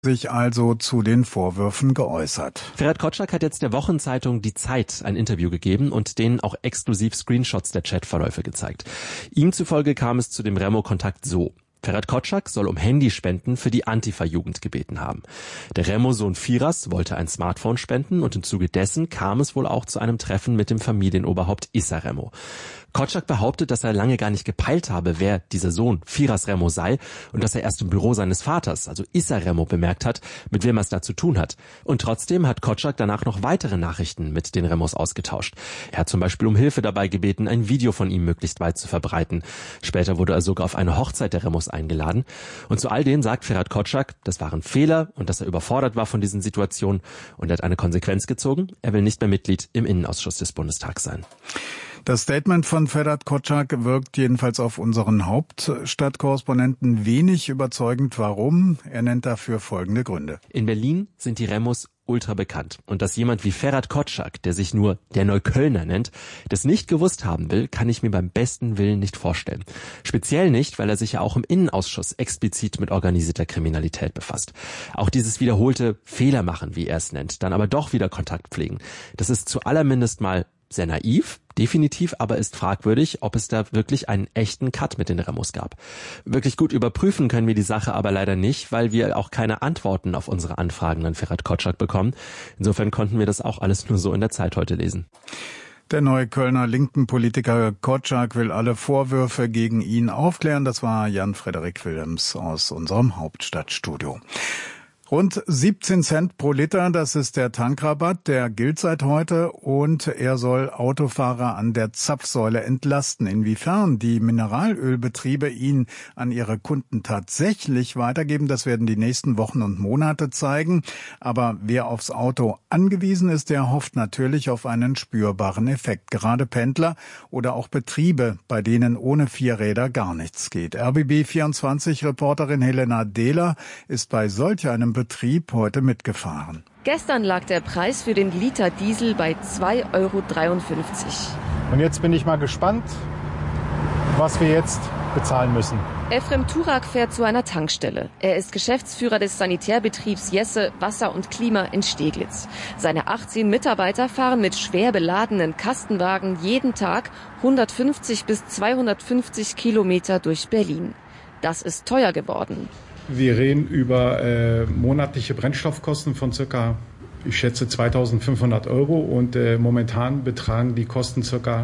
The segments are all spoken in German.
sich also zu den Vorwürfen geäußert. Ferhat Kotschak hat jetzt der Wochenzeitung Die Zeit ein Interview gegeben und denen auch exklusiv Screenshots der Chatverläufe gezeigt. Ihm zufolge kam es zu dem Remo-Kontakt so. Ferhat Kotschak soll um Handyspenden für die Antifa-Jugend gebeten haben. Der Remo-Sohn Firas wollte ein Smartphone spenden und im Zuge dessen kam es wohl auch zu einem Treffen mit dem Familienoberhaupt Issa Remo. Kotschak behauptet, dass er lange gar nicht gepeilt habe, wer dieser Sohn Firas Remo sei und dass er erst im Büro seines Vaters, also Issa Remo, bemerkt hat, mit wem er es da zu tun hat. Und trotzdem hat Kotschak danach noch weitere Nachrichten mit den Remos ausgetauscht. Er hat zum Beispiel um Hilfe dabei gebeten, ein Video von ihm möglichst weit zu verbreiten. Später wurde er sogar auf eine Hochzeit der Remos eingeladen. Und zu all denen sagt Ferhat Kotschak, das waren Fehler und dass er überfordert war von diesen Situationen. Und er hat eine Konsequenz gezogen. Er will nicht mehr Mitglied im Innenausschuss des Bundestags sein. Das Statement von Ferhat Kotschak wirkt jedenfalls auf unseren Hauptstadtkorrespondenten wenig überzeugend. Warum? Er nennt dafür folgende Gründe. In Berlin sind die Remos ultra bekannt. Und dass jemand wie Ferhat Kotschak, der sich nur der Neuköllner nennt, das nicht gewusst haben will, kann ich mir beim besten Willen nicht vorstellen. Speziell nicht, weil er sich ja auch im Innenausschuss explizit mit organisierter Kriminalität befasst. Auch dieses wiederholte Fehler machen, wie er es nennt, dann aber doch wieder Kontakt pflegen. Das ist zuallermindest mal sehr naiv, definitiv, aber ist fragwürdig, ob es da wirklich einen echten Cut mit den Remos gab. Wirklich gut überprüfen können wir die Sache aber leider nicht, weil wir auch keine Antworten auf unsere Anfragen an Ferhat Kotschak bekommen. Insofern konnten wir das auch alles nur so in der Zeit heute lesen. Der Neuköllner linken Politiker Kotschak will alle Vorwürfe gegen ihn aufklären. Das war Jan-Frederik Wilhelms aus unserem Hauptstadtstudio. Rund 17 Cent pro Liter, das ist der Tankrabatt, der gilt seit heute und er soll Autofahrer an der Zapfsäule entlasten. Inwiefern die Mineralölbetriebe ihn an ihre Kunden tatsächlich weitergeben, das werden die nächsten Wochen und Monate zeigen. Aber wer aufs Auto angewiesen ist, der hofft natürlich auf einen spürbaren Effekt. Gerade Pendler oder auch Betriebe, bei denen ohne Vierräder gar nichts geht. RBB24-Reporterin Helena Dehler ist bei solch einem Betrieb heute mitgefahren. Gestern lag der Preis für den Liter Diesel bei 2,53 Euro. Und jetzt bin ich mal gespannt, was wir jetzt bezahlen müssen. Efrem Turak fährt zu einer Tankstelle. Er ist Geschäftsführer des Sanitärbetriebs Jesse Wasser und Klima in Steglitz. Seine 18 Mitarbeiter fahren mit schwer beladenen Kastenwagen jeden Tag 150 bis 250 Kilometer durch Berlin. Das ist teuer geworden. Wir reden über monatliche Brennstoffkosten von circa, ich schätze, 2.500 Euro und momentan betragen die Kosten circa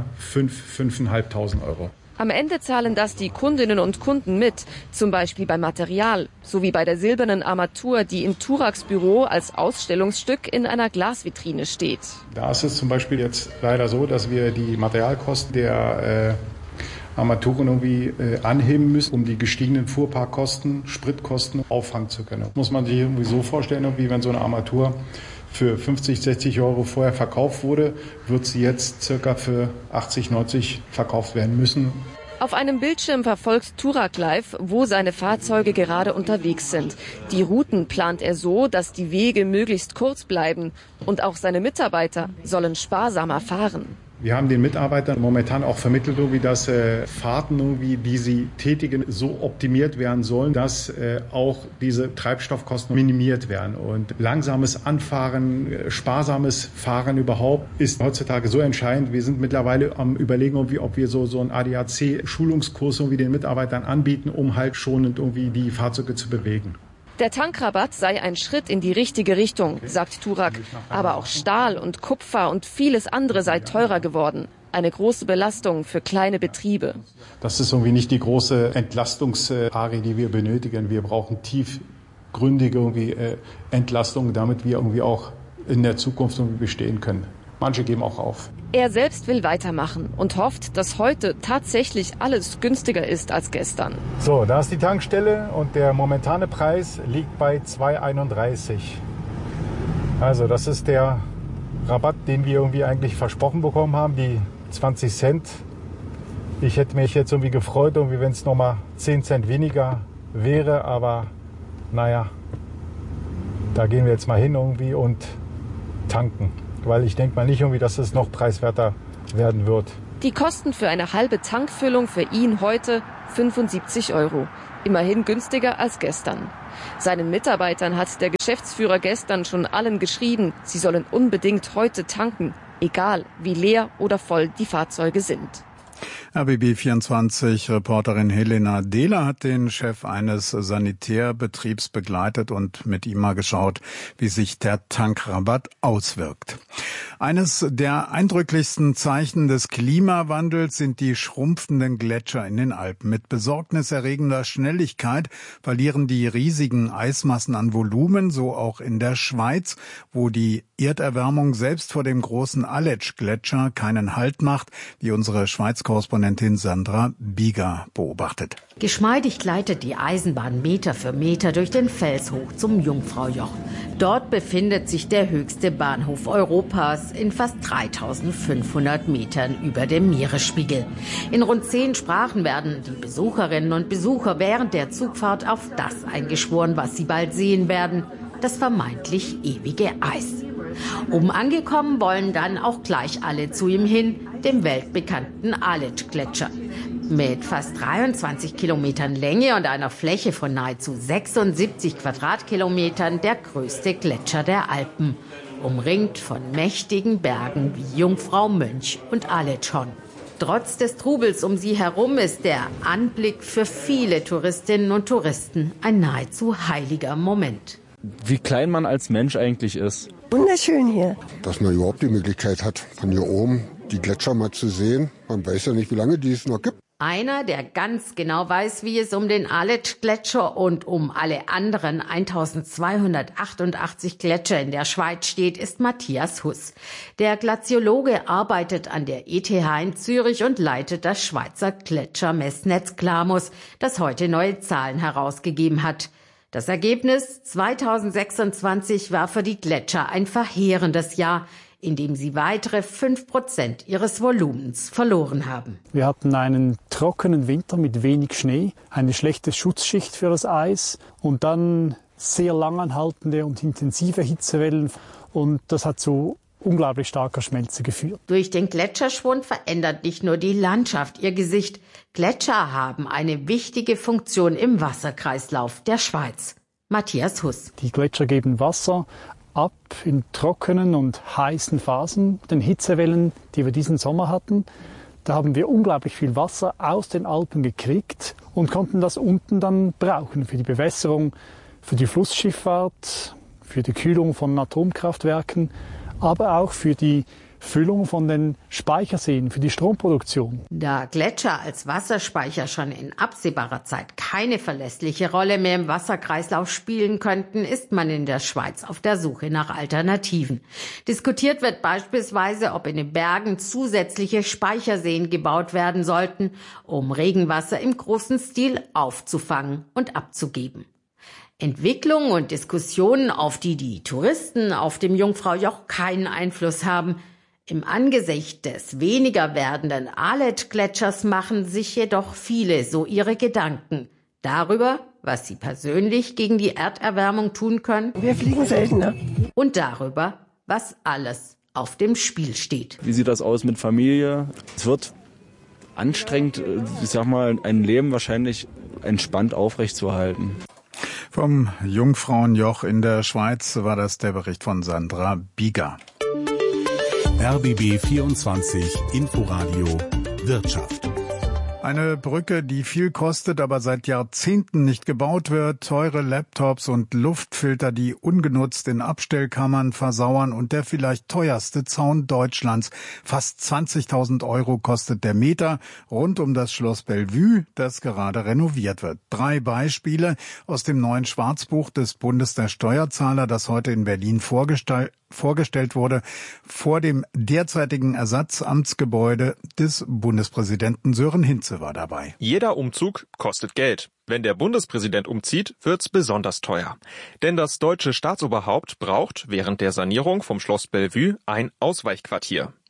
5.500 Euro. Am Ende zahlen das die Kundinnen und Kunden mit, zum Beispiel beim Material, sowie bei der silbernen Armatur, die in Turaks Büro als Ausstellungsstück in einer Glasvitrine steht. Da ist es zum Beispiel jetzt leider so, dass wir die Materialkosten der Armaturen irgendwie anheben müssen, um die gestiegenen Fuhrparkkosten, Spritkosten auffangen zu können. Muss man sich irgendwie so vorstellen, wie wenn so eine Armatur für 50, 60 Euro vorher verkauft wurde, wird sie jetzt circa für 80, 90 verkauft werden müssen. Auf einem Bildschirm verfolgt Turak live, wo seine Fahrzeuge gerade unterwegs sind. Die Routen plant er so, dass die Wege möglichst kurz bleiben. Und auch seine Mitarbeiter sollen sparsamer fahren. Wir haben den Mitarbeitern momentan auch vermittelt, dass Fahrten, die sie tätigen, so optimiert werden sollen, dass auch diese Treibstoffkosten minimiert werden. Und langsames Anfahren, sparsames Fahren überhaupt ist heutzutage so entscheidend. Wir sind mittlerweile am Überlegen, ob wir so einen ADAC-Schulungskurs den Mitarbeitern anbieten, um halt schonend die Fahrzeuge zu bewegen. Der Tankrabatt sei ein Schritt in die richtige Richtung, sagt Turak. Aber auch Stahl und Kupfer und vieles andere sei teurer geworden. Eine große Belastung für kleine Betriebe. Das ist nicht die große Entlastungsarea, die wir benötigen. Wir brauchen tiefgründige Entlastung, damit wir auch in der Zukunft bestehen können. Manche geben auch auf. Er selbst will weitermachen und hofft, dass heute tatsächlich alles günstiger ist als gestern. So, da ist die Tankstelle und der momentane Preis liegt bei 2,31. Also das ist der Rabatt, den wir eigentlich versprochen bekommen haben, die 20 Cent. Ich hätte mich jetzt gefreut, wenn es nochmal 10 Cent weniger wäre, aber naja, da gehen wir jetzt mal hin und tanken. Weil ich denke mal nicht dass es noch preiswerter werden wird. Die Kosten für eine halbe Tankfüllung für ihn heute 75 Euro. Immerhin günstiger als gestern. Seinen Mitarbeitern hat der Geschäftsführer gestern schon allen geschrieben, sie sollen unbedingt heute tanken, egal wie leer oder voll die Fahrzeuge sind. RBB24-Reporterin Helena Dehler hat den Chef eines Sanitärbetriebs begleitet und mit ihm mal geschaut, wie sich der Tankrabatt auswirkt. Eines der eindrücklichsten Zeichen des Klimawandels sind die schrumpfenden Gletscher in den Alpen. Mit besorgniserregender Schnelligkeit verlieren die riesigen Eismassen an Volumen, so auch in der Schweiz, wo die Erderwärmung selbst vor dem großen Aletsch-Gletscher keinen Halt macht, wie unsere Schweiz-Korrespondentin Sandra Bieger beobachtet. Geschmeidig gleitet die Eisenbahn Meter für Meter durch den Fels hoch zum Jungfraujoch. Dort befindet sich der höchste Bahnhof Europas in fast 3500 Metern über dem Meeresspiegel. In rund 10 Sprachen werden die Besucherinnen und Besucher während der Zugfahrt auf das eingeschworen, was sie bald sehen werden: das vermeintlich ewige Eis. Oben angekommen wollen dann auch gleich alle zu ihm hin, dem weltbekannten Aletsch-Gletscher. Mit fast 23 Kilometern Länge und einer Fläche von nahezu 76 Quadratkilometern der größte Gletscher der Alpen, umringt von mächtigen Bergen wie Jungfrau, Mönch und Aletschhorn. Trotz des Trubels um sie herum ist der Anblick für viele Touristinnen und Touristen ein nahezu heiliger Moment. Wie klein man als Mensch eigentlich ist. Wunderschön hier. Dass man überhaupt die Möglichkeit hat, von hier oben die Gletscher mal zu sehen. Man weiß ja nicht, wie lange die es noch gibt. Einer, der ganz genau weiß, wie es um den Aletsch-Gletscher und um alle anderen 1288 Gletscher in der Schweiz steht, ist Matthias Huss. Der Glaziologe arbeitet an der ETH in Zürich und leitet das Schweizer Gletschermessnetz Glamus, das heute neue Zahlen herausgegeben hat. Das Ergebnis 2026 war für die Gletscher ein verheerendes Jahr, in dem sie weitere 5% ihres Volumens verloren haben. Wir hatten einen trockenen Winter mit wenig Schnee, eine schlechte Schutzschicht für das Eis und dann sehr langanhaltende und intensive Hitzewellen. Und das hat zu unglaublich starker Schmelze geführt. Durch den Gletscherschwund verändert nicht nur die Landschaft ihr Gesicht. Gletscher haben eine wichtige Funktion im Wasserkreislauf der Schweiz. Matthias Huss. Die Gletscher geben Wasser ab in trockenen und heißen Phasen, den Hitzewellen, die wir diesen Sommer hatten. Da haben wir unglaublich viel Wasser aus den Alpen gekriegt und konnten das unten dann brauchen für die Bewässerung, für die Flussschifffahrt, für die Kühlung von Atomkraftwerken, aber auch für die Füllung von den Speicherseen, für die Stromproduktion. Da Gletscher als Wasserspeicher schon in absehbarer Zeit keine verlässliche Rolle mehr im Wasserkreislauf spielen könnten, ist man in der Schweiz auf der Suche nach Alternativen. Diskutiert wird beispielsweise, ob in den Bergen zusätzliche Speicherseen gebaut werden sollten, um Regenwasser im großen Stil aufzufangen und abzugeben. Entwicklungen und Diskussionen, auf die die Touristen auf dem Jungfraujoch keinen Einfluss haben. Im Angesicht des weniger werdenden Aletsch-Gletschers machen sich jedoch viele so ihre Gedanken darüber, was sie persönlich gegen die Erderwärmung tun können. Wir fliegen seltener. Und darüber, was alles auf dem Spiel steht. Wie sieht das aus mit Familie? Es wird anstrengend, ich sag mal, ein Leben wahrscheinlich entspannt aufrechtzuerhalten. Vom Jungfrauenjoch in der Schweiz war das der Bericht von Sandra Bieger. RBB 24 Inforadio Wirtschaft. Eine Brücke, die viel kostet, aber seit Jahrzehnten nicht gebaut wird, teure Laptops und Luftfilter, die ungenutzt in Abstellkammern versauern und der vielleicht teuerste Zaun Deutschlands. Fast 20.000 € kostet der Meter rund um das Schloss Bellevue, das gerade renoviert wird. 3 Beispiele aus dem neuen Schwarzbuch des Bundes der Steuerzahler, das heute in Berlin vorgestellt wurde, vor dem derzeitigen Ersatzamtsgebäude des Bundespräsidenten Sören Hinze war dabei. Jeder Umzug kostet Geld. Wenn der Bundespräsident umzieht, wird's besonders teuer. Denn das deutsche Staatsoberhaupt braucht während der Sanierung vom Schloss Bellevue ein Ausweichquartier.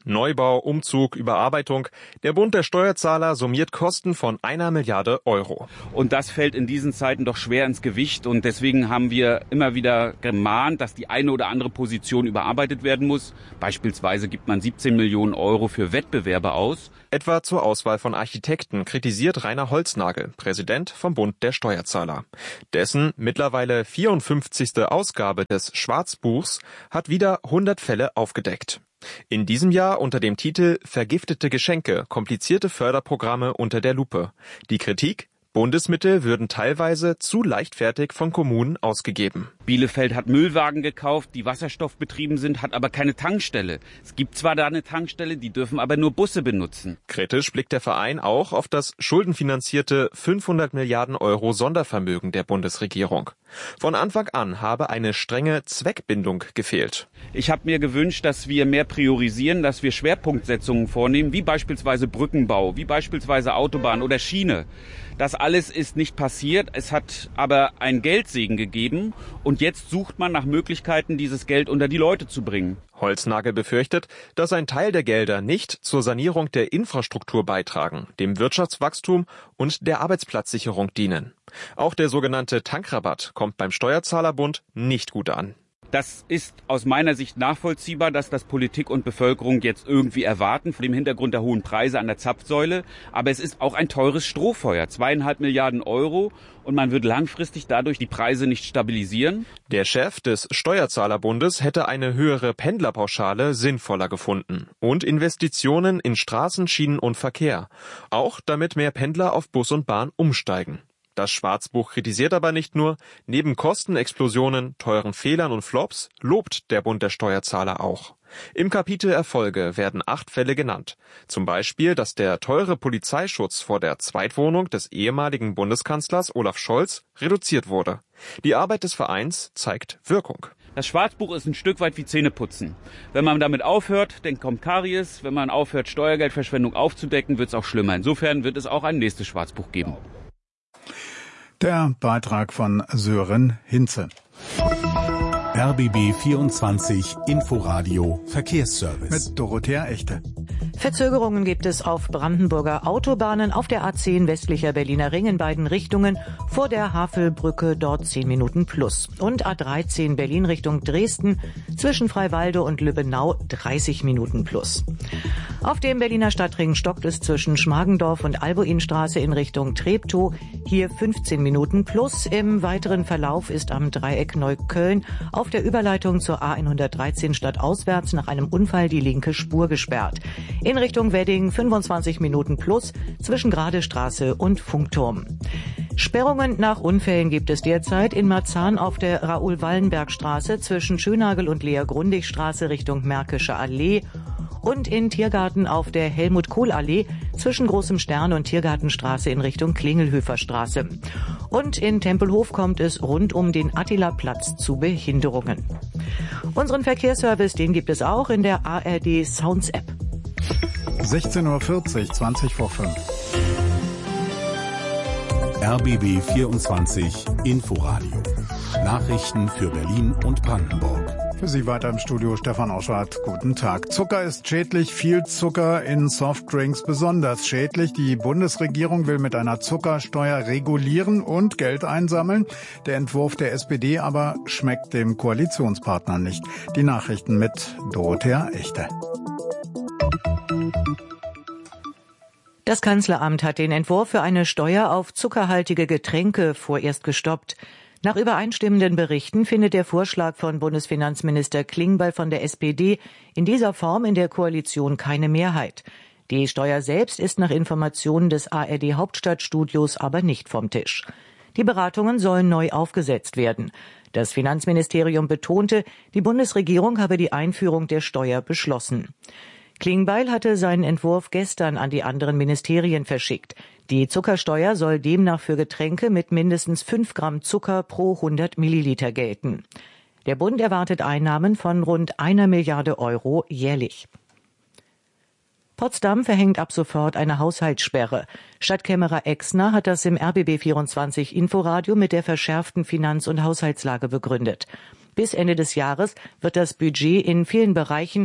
Neubau, Umzug, Überarbeitung. Der Bund der Steuerzahler summiert Kosten von 1 Milliarde Euro. Und das fällt in diesen Zeiten doch schwer ins Gewicht. Und deswegen haben wir immer wieder gemahnt, dass die eine oder andere Position überarbeitet werden muss. Beispielsweise gibt man 17 Millionen Euro für Wettbewerbe aus. Etwa zur Auswahl von Architekten kritisiert Rainer Holznagel, Präsident vom Bund der Steuerzahler. Dessen mittlerweile 54. Ausgabe des Schwarzbuchs hat wieder 100 Fälle aufgedeckt. In diesem Jahr unter dem Titel Vergiftete Geschenke, komplizierte Förderprogramme unter der Lupe. Die Kritik: Bundesmittel würden teilweise zu leichtfertig von Kommunen ausgegeben. Bielefeld hat Müllwagen gekauft, die wasserstoffbetrieben sind, hat aber keine Tankstelle. Es gibt zwar da eine Tankstelle, die dürfen aber nur Busse benutzen. Kritisch blickt der Verein auch auf das schuldenfinanzierte 500 Milliarden Euro Sondervermögen der Bundesregierung. Von Anfang an habe eine strenge Zweckbindung gefehlt. Ich habe mir gewünscht, dass wir mehr priorisieren, dass wir Schwerpunktsetzungen vornehmen, wie beispielsweise Brückenbau, wie beispielsweise Autobahn oder Schiene. Das alles ist nicht passiert. Es hat aber einen Geldsegen gegeben. Und jetzt sucht man nach Möglichkeiten, dieses Geld unter die Leute zu bringen. Holznagel befürchtet, dass ein Teil der Gelder nicht zur Sanierung der Infrastruktur beitragen, dem Wirtschaftswachstum und der Arbeitsplatzsicherung dienen. Auch der sogenannte Tankrabatt kommt beim Steuerzahlerbund nicht gut an. Das ist aus meiner Sicht nachvollziehbar, dass das Politik und Bevölkerung jetzt irgendwie erwarten, vor dem Hintergrund der hohen Preise an der Zapfsäule. Aber es ist auch ein teures Strohfeuer, 2,5 Milliarden Euro. Und man wird langfristig dadurch die Preise nicht stabilisieren. Der Chef des Steuerzahlerbundes hätte eine höhere Pendlerpauschale sinnvoller gefunden. Und Investitionen in Straßen, Schienen und Verkehr. Auch damit mehr Pendler auf Bus und Bahn umsteigen. Das Schwarzbuch kritisiert aber nicht nur, neben Kostenexplosionen, teuren Fehlern und Flops lobt der Bund der Steuerzahler auch. Im Kapitel Erfolge werden 8 Fälle genannt. Zum Beispiel, dass der teure Polizeischutz vor der Zweitwohnung des ehemaligen Bundeskanzlers Olaf Scholz reduziert wurde. Die Arbeit des Vereins zeigt Wirkung. Das Schwarzbuch ist ein Stück weit wie Zähneputzen. Wenn man damit aufhört, dann kommt Karies. Wenn man aufhört, Steuergeldverschwendung aufzudecken, wird es auch schlimmer. Insofern wird es auch ein nächstes Schwarzbuch geben. Der Beitrag von Sören Hinze. RBB 24 Inforadio Verkehrsservice. Mit Dorothea Echte. Verzögerungen gibt es auf Brandenburger Autobahnen, auf der A10 westlicher Berliner Ring in beiden Richtungen, vor der Havelbrücke dort 10 Minuten plus. Und A13 Berlin Richtung Dresden, zwischen Freiwalde und Lübbenau 30 Minuten plus. Auf dem Berliner Stadtring stockt es zwischen Schmargendorf und Albuinstraße in Richtung Treptow, hier 15 Minuten plus. Im weiteren Verlauf ist am Dreieck Neukölln auf der Überleitung zur A113 stadtauswärts nach einem Unfall die linke Spur gesperrt. In Richtung Wedding 25 Minuten plus zwischen Gradestraße und Funkturm. Sperrungen nach Unfällen gibt es derzeit in Marzahn auf der Raoul-Wallenberg-Straße zwischen Schönagel und Lea-Grundig-Straße Richtung Märkische Allee und in Tiergarten auf der Helmut-Kohl-Allee zwischen Großem Stern und Tiergartenstraße in Richtung Klingelhöfer-Straße. Und in Tempelhof kommt es rund um den Attila-Platz zu Behinderungen. Unseren Verkehrsservice, den gibt es auch in der ARD Sounds App. 16:40 Uhr, 20 vor 5. RBB 24 Inforadio. Nachrichten für Berlin und Brandenburg. Für Sie weiter im Studio Stefan Oschardt. Guten Tag. Zucker ist schädlich, viel Zucker in Softdrinks besonders schädlich. Die Bundesregierung will mit einer Zuckersteuer regulieren und Geld einsammeln. Der Entwurf der SPD aber schmeckt dem Koalitionspartner nicht. Die Nachrichten mit Dorothea Echte. Das Kanzleramt hat den Entwurf für eine Steuer auf zuckerhaltige Getränke vorerst gestoppt. Nach übereinstimmenden Berichten findet der Vorschlag von Bundesfinanzminister Klingbeil von der SPD in dieser Form in der Koalition keine Mehrheit. Die Steuer selbst ist nach Informationen des ARD Hauptstadtstudios aber nicht vom Tisch. Die Beratungen sollen neu aufgesetzt werden. Das Finanzministerium betonte, die Bundesregierung habe die Einführung der Steuer beschlossen. Klingbeil hatte seinen Entwurf gestern an die anderen Ministerien verschickt. Die Zuckersteuer soll demnach für Getränke mit mindestens 5 Gramm Zucker pro 100 Milliliter gelten. Der Bund erwartet Einnahmen von rund 1 Milliarde Euro jährlich. Potsdam verhängt ab sofort eine Haushaltssperre. Stadtkämmerer Exner hat das im RBB 24 Inforadio mit der verschärften Finanz- und Haushaltslage begründet. Bis Ende des Jahres wird das Budget in vielen Bereichen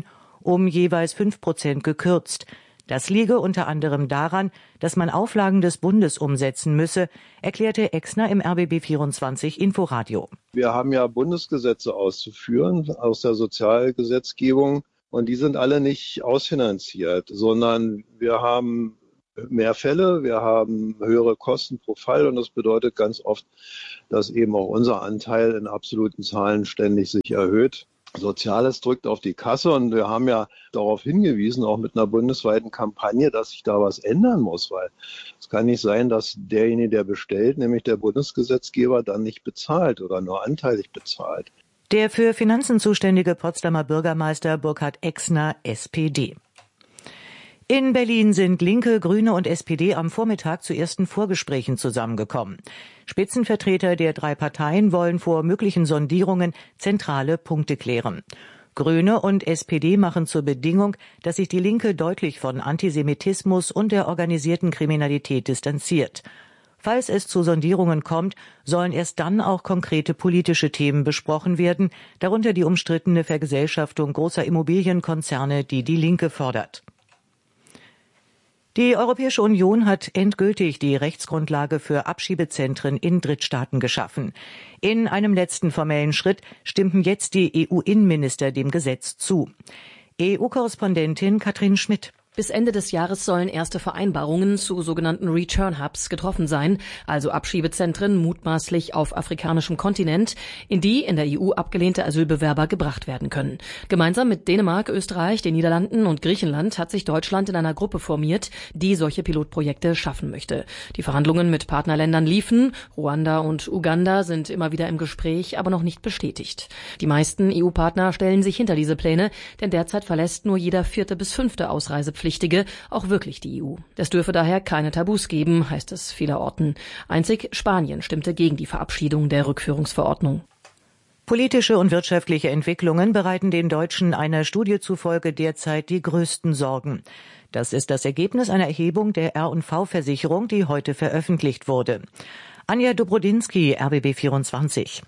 um jeweils 5% gekürzt. Das liege unter anderem daran, dass man Auflagen des Bundes umsetzen müsse, erklärte Exner im RBB24 Inforadio. Wir haben ja Bundesgesetze auszuführen aus der Sozialgesetzgebung und die sind alle nicht ausfinanziert, sondern wir haben mehr Fälle, wir haben höhere Kosten pro Fall und das bedeutet ganz oft, dass eben auch unser Anteil in absoluten Zahlen ständig sich erhöht. Soziales drückt auf die Kasse und wir haben ja darauf hingewiesen, auch mit einer bundesweiten Kampagne, dass sich da was ändern muss, weil es kann nicht sein, dass derjenige, der bestellt, nämlich der Bundesgesetzgeber, dann nicht bezahlt oder nur anteilig bezahlt. Der für Finanzen zuständige Potsdamer Bürgermeister Burkhard Exner, SPD. In Berlin sind Linke, Grüne und SPD am Vormittag zu ersten Vorgesprächen zusammengekommen. Spitzenvertreter der 3 Parteien wollen vor möglichen Sondierungen zentrale Punkte klären. Grüne und SPD machen zur Bedingung, dass sich die Linke deutlich von Antisemitismus und der organisierten Kriminalität distanziert. Falls es zu Sondierungen kommt, sollen erst dann auch konkrete politische Themen besprochen werden, darunter die umstrittene Vergesellschaftung großer Immobilienkonzerne, die die Linke fordert. Die Europäische Union hat endgültig die Rechtsgrundlage für Abschiebezentren in Drittstaaten geschaffen. In einem letzten formellen Schritt stimmten jetzt die EU-Innenminister dem Gesetz zu. EU-Korrespondentin Katrin Schmidt. Bis Ende des Jahres sollen erste Vereinbarungen zu sogenannten Return Hubs getroffen sein, also Abschiebezentren mutmaßlich auf afrikanischem Kontinent, in die in der EU abgelehnte Asylbewerber gebracht werden können. Gemeinsam mit Dänemark, Österreich, den Niederlanden und Griechenland hat sich Deutschland in einer Gruppe formiert, die solche Pilotprojekte schaffen möchte. Die Verhandlungen mit Partnerländern liefen. Ruanda und Uganda sind immer wieder im Gespräch, aber noch nicht bestätigt. Die meisten EU-Partner stellen sich hinter diese Pläne, denn derzeit verlässt nur jeder 4. bis 5. Ausreisepflichtige auch wirklich die EU. Es dürfe daher keine Tabus geben, heißt es vielerorten. Einzig Spanien stimmte gegen die Verabschiedung der Rückführungsverordnung. Politische und wirtschaftliche Entwicklungen bereiten den Deutschen einer Studie zufolge derzeit die größten Sorgen. Das ist das Ergebnis einer Erhebung der R&V-Versicherung, die heute veröffentlicht wurde. Anja Dobrodinsky, RBB24.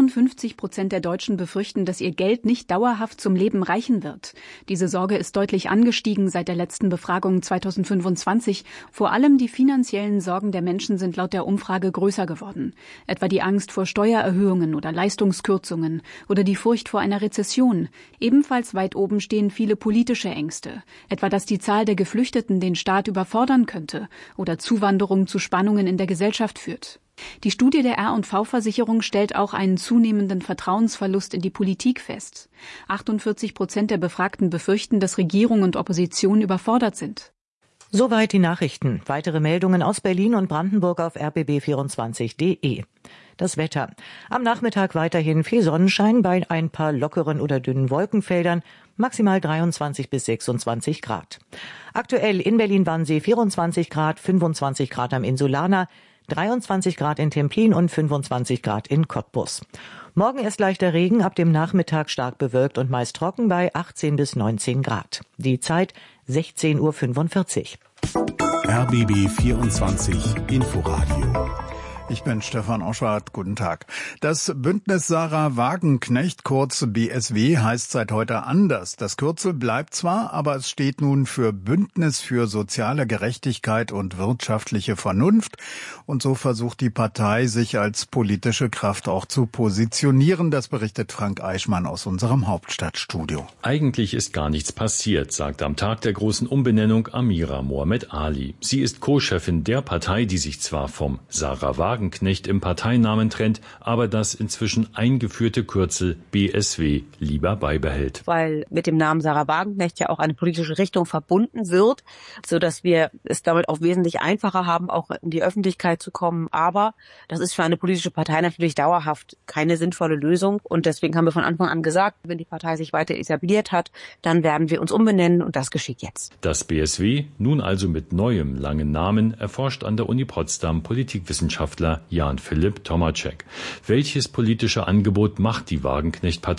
59% der Deutschen befürchten, dass ihr Geld nicht dauerhaft zum Leben reichen wird. Diese Sorge ist deutlich angestiegen seit der letzten Befragung 2025. Vor allem die finanziellen Sorgen der Menschen sind laut der Umfrage größer geworden. Etwa die Angst vor Steuererhöhungen oder Leistungskürzungen oder die Furcht vor einer Rezession. Ebenfalls weit oben stehen viele politische Ängste. Etwa, dass die Zahl der Geflüchteten den Staat überfordern könnte oder Zuwanderung zu Spannungen in der Gesellschaft führt. Die Studie der R&V-Versicherung stellt auch einen zunehmenden Vertrauensverlust in die Politik fest. 48% der Befragten befürchten, dass Regierung und Opposition überfordert sind. Soweit die Nachrichten. Weitere Meldungen aus Berlin und Brandenburg auf rbb24.de. Das Wetter. Am Nachmittag weiterhin viel Sonnenschein bei ein paar lockeren oder dünnen Wolkenfeldern, maximal 23 bis 26 Grad. Aktuell in Berlin-Wannsee 24 Grad, 25 Grad am Insulaner, 23 Grad in Templin und 25 Grad in Cottbus. Morgen erst leichter Regen, ab dem Nachmittag stark bewölkt und meist trocken bei 18 bis 19 Grad. Die Zeit 16:45 Uhr. RBB 24 Inforadio. Ich bin Stefan Oschwart. Guten Tag. Das Bündnis Sarah Wagenknecht, kurz BSW, heißt seit heute anders. Das Kürzel bleibt zwar, aber es steht nun für Bündnis für soziale Gerechtigkeit und wirtschaftliche Vernunft. Und so versucht die Partei, sich als politische Kraft auch zu positionieren. Das berichtet Frank Eichmann aus unserem Hauptstadtstudio. Eigentlich ist gar nichts passiert, sagt am Tag der großen Umbenennung Amira Mohamed Ali. Sie ist Co-Chefin der Partei, die sich zwar vom Sarah Wagenknecht im Parteinamen trennt, aber das inzwischen eingeführte Kürzel BSW lieber beibehält. Weil mit dem Namen Sarah Wagenknecht ja auch eine politische Richtung verbunden wird, sodass wir es damit auch wesentlich einfacher haben, auch in die Öffentlichkeit zu kommen. Aber das ist für eine politische Partei natürlich dauerhaft keine sinnvolle Lösung. Und deswegen haben wir von Anfang an gesagt, wenn die Partei sich weiter etabliert hat, dann werden wir uns umbenennen und das geschieht jetzt. Das BSW, nun also mit neuem langen Namen, erforscht an der Uni Potsdam Politikwissenschaftler Jan Philipp Tomacek. Welches politische Angebot macht die Wagenknecht-Partei?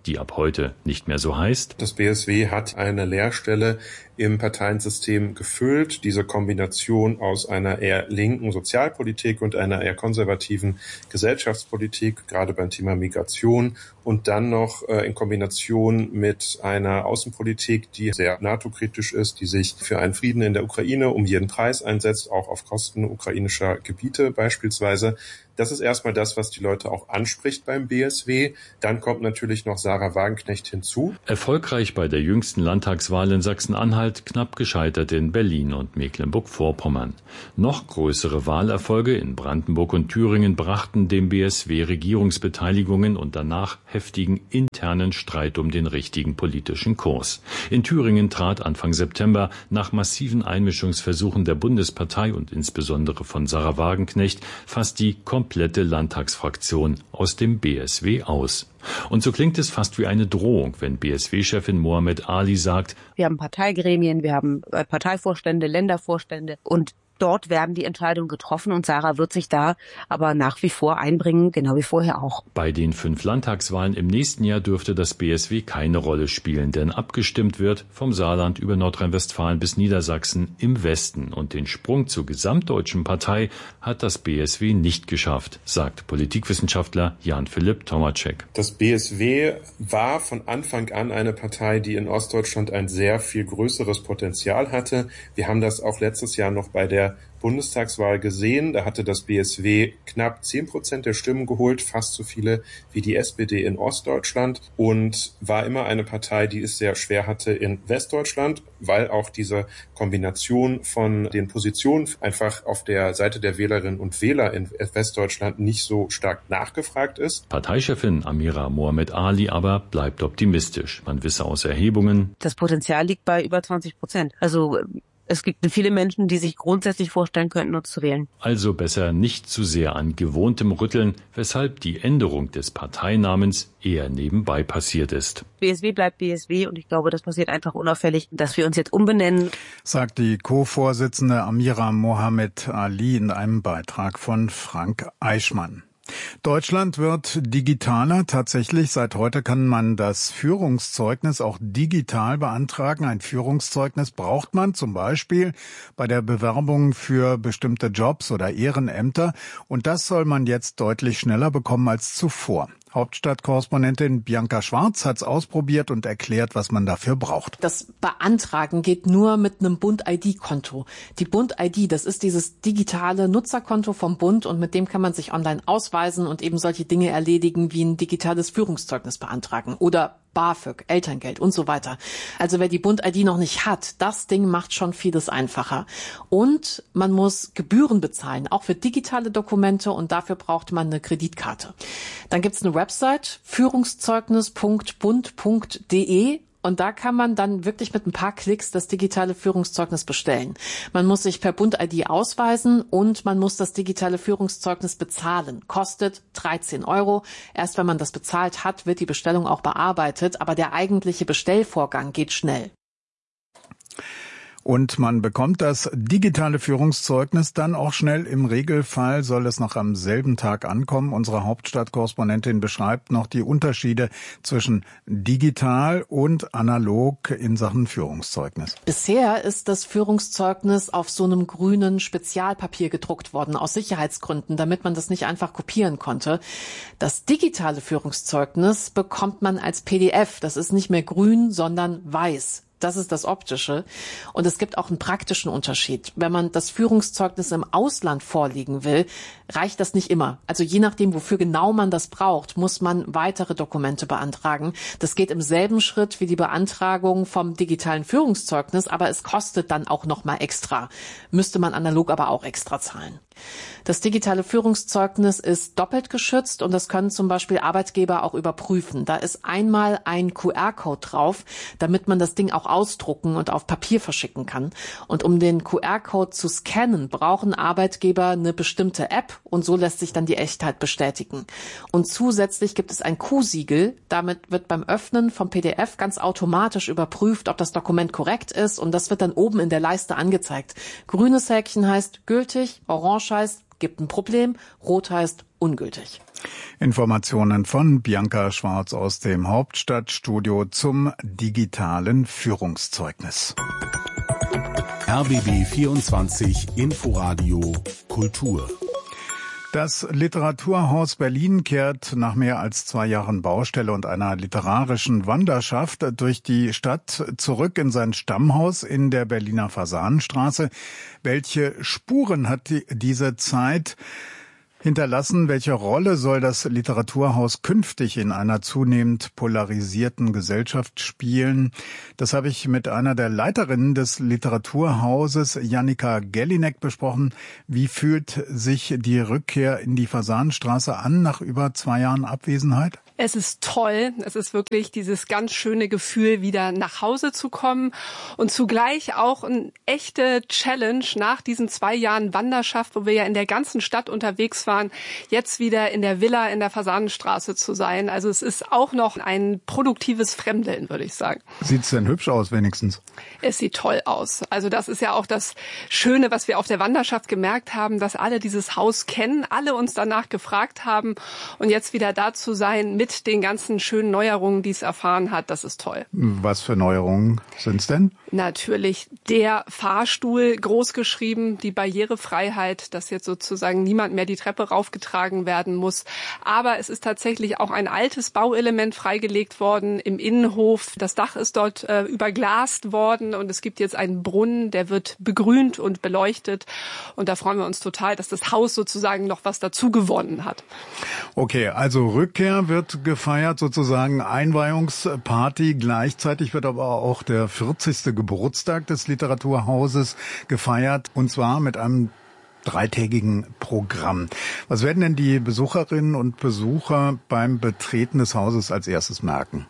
die ab heute nicht mehr so heißt. Das BSW hat eine Leerstelle im Parteiensystem gefüllt. Diese Kombination aus einer eher linken Sozialpolitik und einer eher konservativen Gesellschaftspolitik, gerade beim Thema Migration, und dann noch in Kombination mit einer Außenpolitik, die sehr NATO-kritisch ist, die sich für einen Frieden in der Ukraine um jeden Preis einsetzt, auch auf Kosten ukrainischer Gebiete beispielsweise. Das ist erstmal das, was die Leute auch anspricht beim BSW. Dann kommt natürlich noch Sarah Wagenknecht hinzu. Erfolgreich bei der jüngsten Landtagswahl in Sachsen-Anhalt, knapp gescheitert in Berlin und Mecklenburg-Vorpommern. Noch größere Wahlerfolge in Brandenburg und Thüringen brachten dem BSW Regierungsbeteiligungen und danach heftigen internen Streit um den richtigen politischen Kurs. In Thüringen trat Anfang September nach massiven Einmischungsversuchen der Bundespartei und insbesondere von Sarah Wagenknecht fast die komplette Landtagsfraktion aus dem BSW aus. Und so klingt es fast wie eine Drohung, wenn BSW-Chefin Mohamed Ali sagt, wir haben Parteigremien, wir haben Parteivorstände, Ländervorstände und dort werden die Entscheidungen getroffen und Sarah wird sich da aber nach wie vor einbringen, genau wie vorher auch. Bei den 5 Landtagswahlen im nächsten Jahr dürfte das BSW keine Rolle spielen, denn abgestimmt wird vom Saarland über Nordrhein-Westfalen bis Niedersachsen im Westen. Und den Sprung zur gesamtdeutschen Partei hat das BSW nicht geschafft, sagt Politikwissenschaftler Jan-Philipp Tomacek. Das BSW war von Anfang an eine Partei, die in Ostdeutschland ein sehr viel größeres Potenzial hatte. Wir haben das auch letztes Jahr noch bei der Bundestagswahl gesehen. Da hatte das BSW knapp 10% der Stimmen geholt, fast so viele wie die SPD in Ostdeutschland, und war immer eine Partei, die es sehr schwer hatte in Westdeutschland, weil auch diese Kombination von den Positionen einfach auf der Seite der Wählerinnen und Wähler in Westdeutschland nicht so stark nachgefragt ist. Parteichefin Amira Mohamed Ali aber bleibt optimistisch. Man wisse aus Erhebungen, das Potenzial liegt bei über 20%. Also es gibt viele Menschen, die sich grundsätzlich vorstellen könnten, uns zu wählen. Also besser nicht zu sehr an gewohntem Rütteln, weshalb die Änderung des Parteinamens eher nebenbei passiert ist. BSW bleibt BSW und ich glaube, das passiert einfach unauffällig, dass wir uns jetzt umbenennen, sagt die Co-Vorsitzende Amira Mohamed Ali in einem Beitrag von Frank Eichmann. Deutschland wird digitaler. Tatsächlich, seit heute kann man das Führungszeugnis auch digital beantragen. Ein Führungszeugnis braucht man zum Beispiel bei der Bewerbung für bestimmte Jobs oder Ehrenämter. Und das soll man jetzt deutlich schneller bekommen als zuvor. Hauptstadtkorrespondentin Bianca Schwarz hat's ausprobiert und erklärt, was man dafür braucht. Das Beantragen geht nur mit einem Bund-ID-Konto. Die Bund-ID, das ist dieses digitale Nutzerkonto vom Bund und mit dem kann man sich online ausweisen und eben solche Dinge erledigen wie ein digitales Führungszeugnis beantragen oder BAföG, Elterngeld und so weiter. Also wer die Bund-ID noch nicht hat, das Ding macht schon vieles einfacher. Und man muss Gebühren bezahlen, auch für digitale Dokumente, und dafür braucht man eine Kreditkarte. Dann gibt's eine Website, führungszeugnis.bund.de. Und da kann man dann wirklich mit ein paar Klicks das digitale Führungszeugnis bestellen. Man muss sich per Bund-ID ausweisen und man muss das digitale Führungszeugnis bezahlen. Kostet 13 €. Erst wenn man das bezahlt hat, wird die Bestellung auch bearbeitet. Aber der eigentliche Bestellvorgang geht schnell. Und man bekommt das digitale Führungszeugnis dann auch schnell. Im Regelfall soll es noch am selben Tag ankommen. Unsere Hauptstadtkorrespondentin beschreibt noch die Unterschiede zwischen digital und analog in Sachen Führungszeugnis. Bisher ist das Führungszeugnis auf so einem grünen Spezialpapier gedruckt worden, aus Sicherheitsgründen, damit man das nicht einfach kopieren konnte. Das digitale Führungszeugnis bekommt man als PDF. Das ist nicht mehr grün, sondern weiß. Das ist das Optische. Und es gibt auch einen praktischen Unterschied. Wenn man das Führungszeugnis im Ausland vorlegen will, reicht das nicht immer. Also je nachdem, wofür genau man das braucht, muss man weitere Dokumente beantragen. Das geht im selben Schritt wie die Beantragung vom digitalen Führungszeugnis, aber es kostet dann auch noch mal extra. Müsste man analog aber auch extra zahlen. Das digitale Führungszeugnis ist doppelt geschützt und das können zum Beispiel Arbeitgeber auch überprüfen. Da ist einmal ein QR-Code drauf, damit man das Ding auch ausdrucken und auf Papier verschicken kann. Und um den QR-Code zu scannen, brauchen Arbeitgeber eine bestimmte App und so lässt sich dann die Echtheit bestätigen. Und zusätzlich gibt es ein Q-Siegel. Damit wird beim Öffnen vom PDF ganz automatisch überprüft, ob das Dokument korrekt ist und das wird dann oben in der Leiste angezeigt. Grünes Häkchen heißt gültig, orange heißt gibt ein Problem, rot heißt ungültig. Informationen von Bianca Schwarz aus dem Hauptstadtstudio zum digitalen Führungszeugnis. RBB 24 Inforadio Kultur. Das Literaturhaus Berlin kehrt nach mehr als 2 Jahren Baustelle und einer literarischen Wanderschaft durch die Stadt zurück in sein Stammhaus in der Berliner Fasanenstraße. Welche Spuren hat diese Zeit hinterlassen? Welche Rolle soll das Literaturhaus künftig in einer zunehmend polarisierten Gesellschaft spielen? Das habe ich mit einer der Leiterinnen des Literaturhauses, Jannika Gellinek, besprochen. Wie fühlt sich die Rückkehr in die Fasanenstraße an nach über 2 Jahren Abwesenheit? Es ist toll. Es ist wirklich dieses ganz schöne Gefühl, wieder nach Hause zu kommen und zugleich auch eine echte Challenge nach diesen 2 Jahren Wanderschaft, wo wir ja in der ganzen Stadt unterwegs waren, jetzt wieder in der Villa in der Fasanenstraße zu sein. Also es ist auch noch ein produktives Fremdeln, würde ich sagen. Sieht's denn hübsch aus wenigstens? Es sieht toll aus. Also das ist ja auch das Schöne, was wir auf der Wanderschaft gemerkt haben, dass alle dieses Haus kennen, alle uns danach gefragt haben und jetzt wieder da zu sein mit den ganzen schönen Neuerungen, die es erfahren hat, das ist toll. Was für Neuerungen sind's denn? Natürlich der Fahrstuhl, großgeschrieben, die Barrierefreiheit, dass jetzt sozusagen niemand mehr die Treppe raufgetragen werden muss. Aber es ist tatsächlich auch ein altes Bauelement freigelegt worden im Innenhof. Das Dach ist dort überglast worden und es gibt jetzt einen Brunnen, der wird begrünt und beleuchtet. Und da freuen wir uns total, dass das Haus sozusagen noch was dazu gewonnen hat. Okay, also Rückkehr wird gefeiert, sozusagen Einweihungsparty. Gleichzeitig wird aber auch der 40. Geburtstag des Literaturhauses gefeiert, und zwar mit einem 3-tägigen Programm. Was werden denn die Besucherinnen und Besucher beim Betreten des Hauses als erstes merken?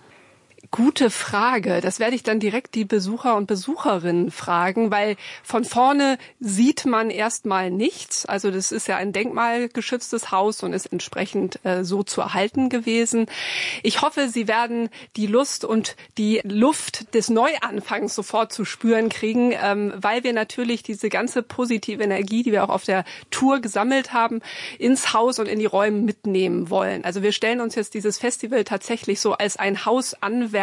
Gute Frage. Das werde ich dann direkt die Besucher und Besucherinnen fragen, weil von vorne sieht man erstmal nichts. Also das ist ja ein denkmalgeschütztes Haus und ist entsprechend so zu erhalten gewesen. Ich hoffe, Sie werden die Lust und die Luft des Neuanfangs sofort zu spüren kriegen, weil wir natürlich diese ganze positive Energie, die wir auch auf der Tour gesammelt haben, ins Haus und in die Räume mitnehmen wollen. Also wir stellen uns jetzt dieses Festival tatsächlich so als ein Haus anwärmen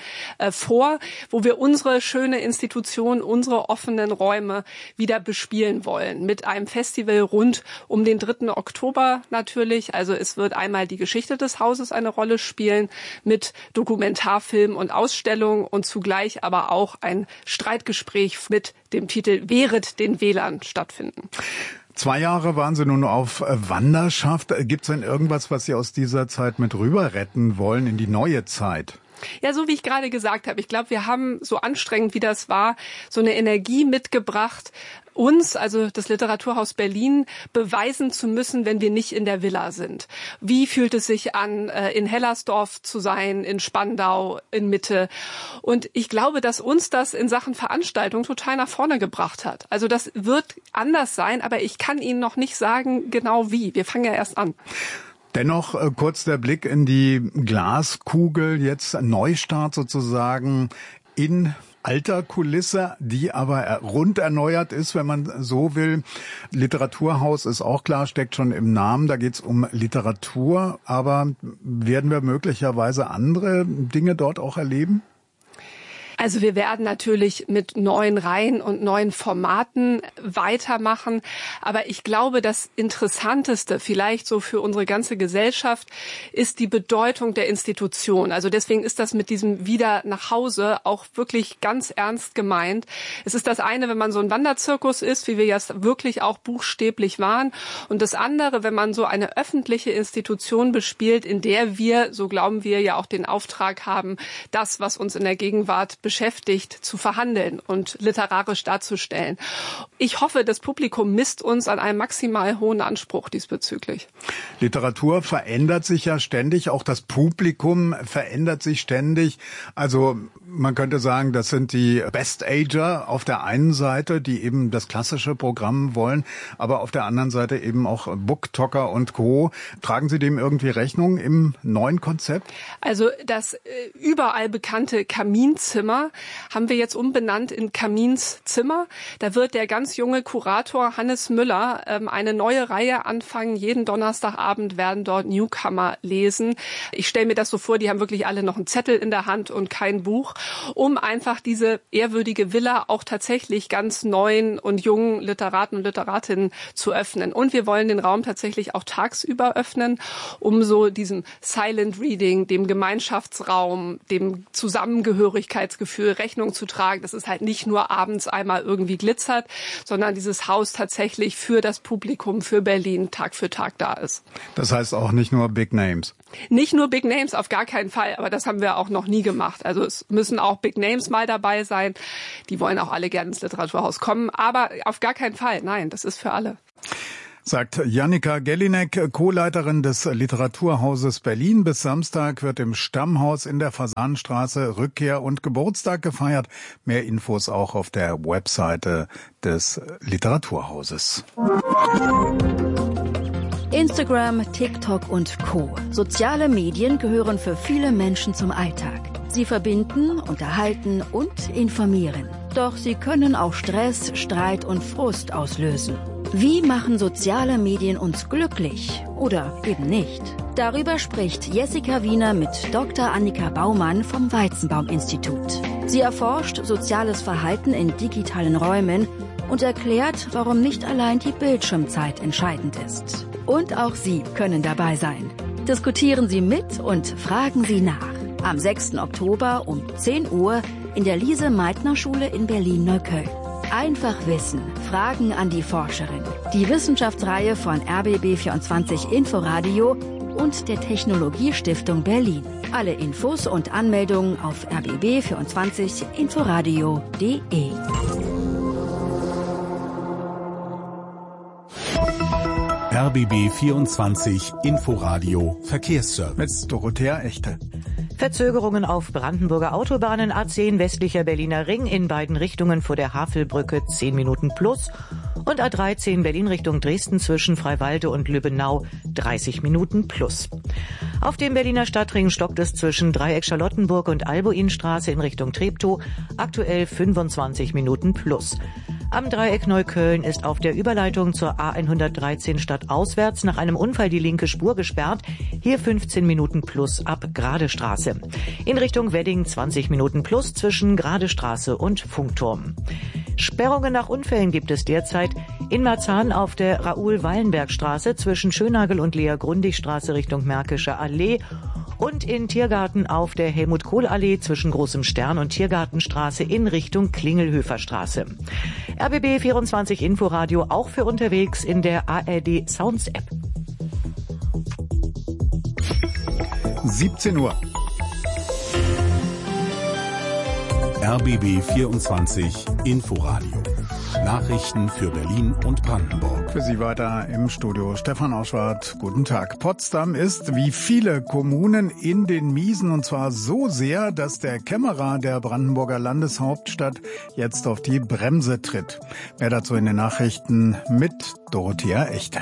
vor, wo wir unsere schöne Institution, unsere offenen Räume wieder bespielen wollen. Mit einem Festival rund um den 3. Oktober natürlich. Also es wird einmal die Geschichte des Hauses eine Rolle spielen mit Dokumentarfilm und Ausstellung und zugleich aber auch ein Streitgespräch mit dem Titel Wehret den Wählern stattfinden. 2 Jahre waren Sie nun auf Wanderschaft. Gibt es denn irgendwas, was Sie aus dieser Zeit mit rüber retten wollen in die neue Zeit? Ja, so wie ich gerade gesagt habe. Ich glaube, wir haben, so anstrengend wie das war, so eine Energie mitgebracht, uns, also das Literaturhaus Berlin, beweisen zu müssen, wenn wir nicht in der Villa sind. Wie fühlt es sich an, in Hellersdorf zu sein, in Spandau, in Mitte? Und ich glaube, dass uns das in Sachen Veranstaltung total nach vorne gebracht hat. Also das wird anders sein, aber ich kann Ihnen noch nicht sagen, genau wie. Wir fangen ja erst an. Dennoch kurz der Blick in die Glaskugel, jetzt Neustart sozusagen in alter Kulisse, die aber rund erneuert ist, wenn man so will. Literaturhaus ist auch klar, steckt schon im Namen, da geht's um Literatur, aber werden wir möglicherweise andere Dinge dort auch erleben? Also wir werden natürlich mit neuen Reihen und neuen Formaten weitermachen. Aber ich glaube, das Interessanteste vielleicht so für unsere ganze Gesellschaft ist die Bedeutung der Institution. Also deswegen ist das mit diesem Wieder nach Hause auch wirklich ganz ernst gemeint. Es ist das eine, wenn man so ein Wanderzirkus ist, wie wir jetzt wirklich auch buchstäblich waren. Und das andere, wenn man so eine öffentliche Institution bespielt, in der wir, so glauben wir, ja auch den Auftrag haben, das, was uns in der Gegenwart beschäftigt, zu verhandeln und literarisch darzustellen. Ich hoffe, das Publikum misst uns an einem maximal hohen Anspruch diesbezüglich. Literatur verändert sich ja ständig, auch das Publikum verändert sich ständig. Also Man könnte sagen, das sind die Best-Ager auf der einen Seite, die eben das klassische Programm wollen, aber auf der anderen Seite eben auch BookToker und Co. Tragen Sie dem irgendwie Rechnung im neuen Konzept? Also das überall bekannte Kaminzimmer haben wir jetzt umbenannt in Kamins Zimmer. Da wird der ganz junge Kurator Hannes Müller eine neue Reihe anfangen. Jeden Donnerstagabend werden dort Newcomer lesen. Ich stelle mir das so vor, die haben wirklich alle noch einen Zettel in der Hand und kein Buch, um einfach diese ehrwürdige Villa auch tatsächlich ganz neuen und jungen Literaten und Literatinnen zu öffnen. Und wir wollen den Raum tatsächlich auch tagsüber öffnen, um so diesem Silent Reading, dem Gemeinschaftsraum, dem Zusammengehörigkeitsgefühl Rechnung zu tragen, dass es halt nicht nur abends einmal irgendwie glitzert, sondern dieses Haus tatsächlich für das Publikum, für Berlin Tag für Tag da ist. Das heißt auch nicht nur Big Names. Nicht nur Big Names, auf gar keinen Fall, aber das haben wir auch noch nie gemacht. Also es müssen auch Big Names mal dabei sein. Die wollen auch alle gerne ins Literaturhaus kommen, aber auf gar keinen Fall. Nein, das ist für alle. Sagt Jannika Gellinek, Co-Leiterin des Literaturhauses Berlin. Bis Samstag wird im Stammhaus in der Fasanenstraße Rückkehr und Geburtstag gefeiert. Mehr Infos auch auf der Webseite des Literaturhauses. Instagram, TikTok und Co. Soziale Medien gehören für viele Menschen zum Alltag. Sie verbinden, unterhalten und informieren. Doch sie können auch Stress, Streit und Frust auslösen. Wie machen soziale Medien uns glücklich oder eben nicht? Darüber spricht Jessica Wiener mit Dr. Annika Baumann vom Weizenbaum-Institut. Sie erforscht soziales Verhalten in digitalen Räumen und erklärt, warum nicht allein die Bildschirmzeit entscheidend ist. Und auch Sie können dabei sein. Diskutieren Sie mit und fragen Sie nach. Am 6. Oktober um 10 Uhr in der Lise-Meitner-Schule in Berlin-Neukölln. Einfach wissen. Fragen an die Forscherin. Die Wissenschaftsreihe von RBB24 Inforadio und der Technologiestiftung Berlin. Alle Infos und Anmeldungen auf rbb24inforadio.de. RBB 24 Inforadio Verkehrsservice. Mit Dorothea Echte. Verzögerungen auf Brandenburger Autobahnen, A10 westlicher Berliner Ring in beiden Richtungen vor der Havelbrücke 10 Minuten plus und A13 Berlin Richtung Dresden zwischen Freiwalde und Lübbenau 30 Minuten plus. Auf dem Berliner Stadtring stockt es zwischen Dreieck Charlottenburg und Albuinstraße in Richtung Treptow, aktuell 25 Minuten plus. Am Dreieck Neukölln ist auf der Überleitung zur A113 stadtauswärts nach einem Unfall die linke Spur gesperrt. Hier 15 Minuten plus ab Gradestraße. In Richtung Wedding 20 Minuten plus zwischen Gradestraße und Funkturm. Sperrungen nach Unfällen gibt es derzeit in Marzahn auf der Raoul-Wallenberg-Straße zwischen Schönagel und Lea-Grundig-Straße Richtung Märkische Allee und in Tiergarten auf der Helmut-Kohl-Allee zwischen Großem Stern und Tiergartenstraße in Richtung Klingelhöfer-Straße. RBB 24 Inforadio auch für unterwegs in der ARD Sounds App. 17 Uhr. RBB 24 Inforadio. Nachrichten für Berlin und Brandenburg. Für Sie weiter im Studio Stefan Auschwart. Guten Tag. Potsdam ist wie viele Kommunen in den Miesen, und zwar so sehr, dass der Kämmerer der Brandenburger Landeshauptstadt jetzt auf die Bremse tritt. Mehr dazu in den Nachrichten mit Dorothea Echte.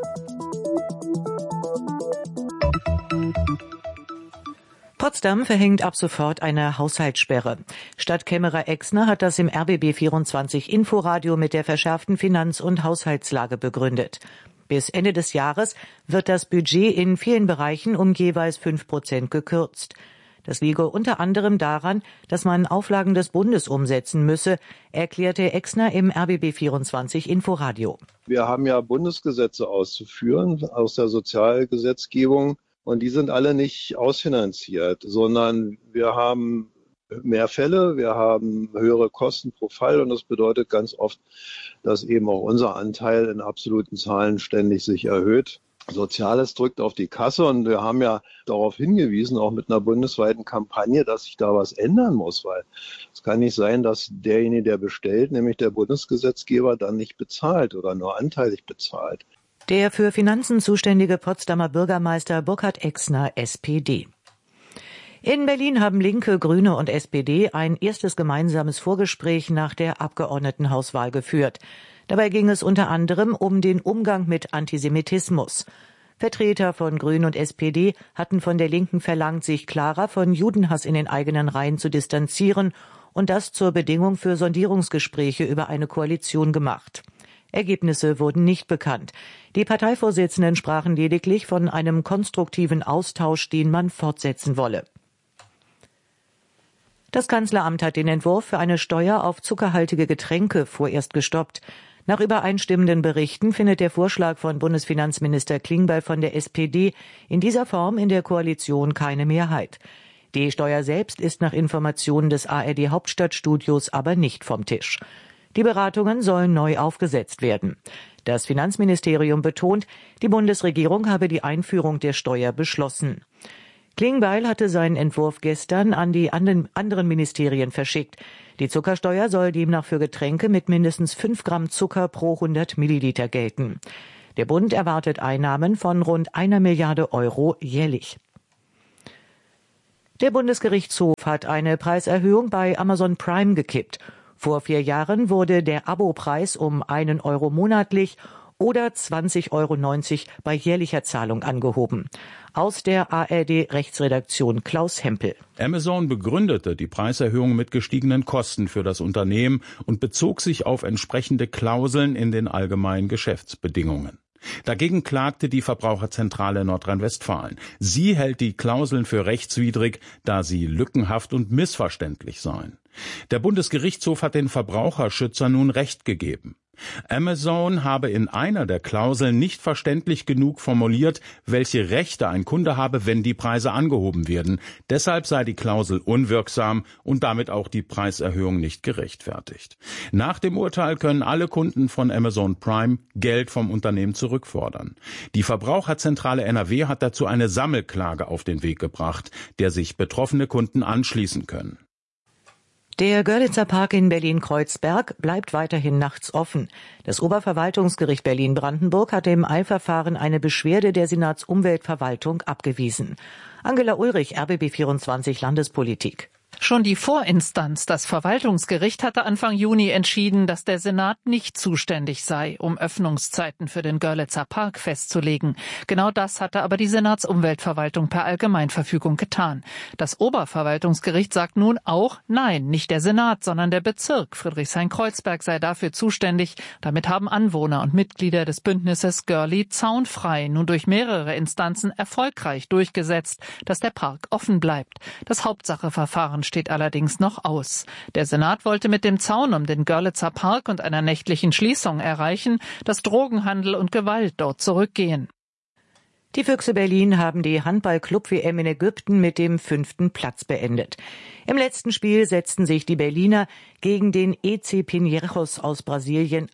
Potsdam verhängt ab sofort eine Haushaltssperre. Stadtkämmerer Exner hat das im RBB 24 Inforadio mit der verschärften Finanz- und Haushaltslage begründet. Bis Ende des Jahres wird das Budget in vielen Bereichen um jeweils 5% gekürzt. Das liege unter anderem daran, dass man Auflagen des Bundes umsetzen müsse, erklärte Exner im RBB 24 Inforadio. Wir haben ja Bundesgesetze auszuführen aus der Sozialgesetzgebung. Und die sind alle nicht ausfinanziert, sondern wir haben mehr Fälle, wir haben höhere Kosten pro Fall und das bedeutet ganz oft, dass eben auch unser Anteil in absoluten Zahlen ständig sich erhöht. Soziales drückt auf die Kasse und wir haben ja darauf hingewiesen, auch mit einer bundesweiten Kampagne, dass sich da was ändern muss, weil es kann nicht sein, dass derjenige, der bestellt, nämlich der Bundesgesetzgeber, dann nicht bezahlt oder nur anteilig bezahlt. Der für Finanzen zuständige Potsdamer Bürgermeister Burkhard Exner, SPD. In Berlin haben Linke, Grüne und SPD ein erstes gemeinsames Vorgespräch nach der Abgeordnetenhauswahl geführt. Dabei ging es unter anderem um den Umgang mit Antisemitismus. Vertreter von Grünen und SPD hatten von der Linken verlangt, sich klarer von Judenhass in den eigenen Reihen zu distanzieren und das zur Bedingung für Sondierungsgespräche über eine Koalition gemacht. Ergebnisse wurden nicht bekannt. Die Parteivorsitzenden sprachen lediglich von einem konstruktiven Austausch, den man fortsetzen wolle. Das Kanzleramt hat den Entwurf für eine Steuer auf zuckerhaltige Getränke vorerst gestoppt. Nach übereinstimmenden Berichten findet der Vorschlag von Bundesfinanzminister Klingbeil von der SPD in dieser Form in der Koalition keine Mehrheit. Die Steuer selbst ist nach Informationen des ARD Hauptstadtstudios aber nicht vom Tisch. Die Beratungen sollen neu aufgesetzt werden. Das Finanzministerium betont, die Bundesregierung habe die Einführung der Steuer beschlossen. Klingbeil hatte seinen Entwurf gestern an die anderen Ministerien verschickt. Die Zuckersteuer soll demnach für Getränke mit mindestens 5 Gramm Zucker pro 100 Milliliter gelten. Der Bund erwartet Einnahmen von rund 1 Milliarde Euro jährlich. Der Bundesgerichtshof hat eine Preiserhöhung bei Amazon Prime gekippt. Vor 4 Jahren wurde der Abopreis um 1 Euro monatlich oder 20,90 Euro bei jährlicher Zahlung angehoben. Aus der ARD-Rechtsredaktion Klaus Hempel. Amazon begründete die Preiserhöhung mit gestiegenen Kosten für das Unternehmen und bezog sich auf entsprechende Klauseln in den allgemeinen Geschäftsbedingungen. Dagegen klagte die Verbraucherzentrale Nordrhein-Westfalen. Sie hält die Klauseln für rechtswidrig, da sie lückenhaft und missverständlich seien. Der Bundesgerichtshof hat den Verbraucherschützern nun Recht gegeben. Amazon habe in einer der Klauseln nicht verständlich genug formuliert, welche Rechte ein Kunde habe, wenn die Preise angehoben werden. Deshalb sei die Klausel unwirksam und damit auch die Preiserhöhung nicht gerechtfertigt. Nach dem Urteil können alle Kunden von Amazon Prime Geld vom Unternehmen zurückfordern. Die Verbraucherzentrale NRW hat dazu eine Sammelklage auf den Weg gebracht, der sich betroffene Kunden anschließen können. Der Görlitzer Park in Berlin-Kreuzberg bleibt weiterhin nachts offen. Das Oberverwaltungsgericht Berlin-Brandenburg hat im Eilverfahren eine Beschwerde der Senatsumweltverwaltung abgewiesen. Angela Ulrich, RBB24 Landespolitik. Schon die Vorinstanz, das Verwaltungsgericht, hatte Anfang Juni entschieden, dass der Senat nicht zuständig sei, um Öffnungszeiten für den Görlitzer Park festzulegen. Genau das hatte aber die Senatsumweltverwaltung per Allgemeinverfügung getan. Das Oberverwaltungsgericht sagt nun auch, nein, nicht der Senat, sondern der Bezirk Friedrichshain-Kreuzberg sei dafür zuständig. Damit haben Anwohner und Mitglieder des Bündnisses Görli zaunfrei nun durch mehrere Instanzen erfolgreich durchgesetzt, dass der Park offen bleibt. Das Hauptsacheverfahren steht allerdings noch aus. Der Senat wollte mit dem Zaun um den Görlitzer Park und einer nächtlichen Schließung erreichen, dass Drogenhandel und Gewalt dort zurückgehen. Die Füchse Berlin haben die Handball-Club-WM in Ägypten mit dem 5. Platz beendet. Im letzten Spiel setzten sich die Berliner gegen den EC Pinheiros aus Brasilien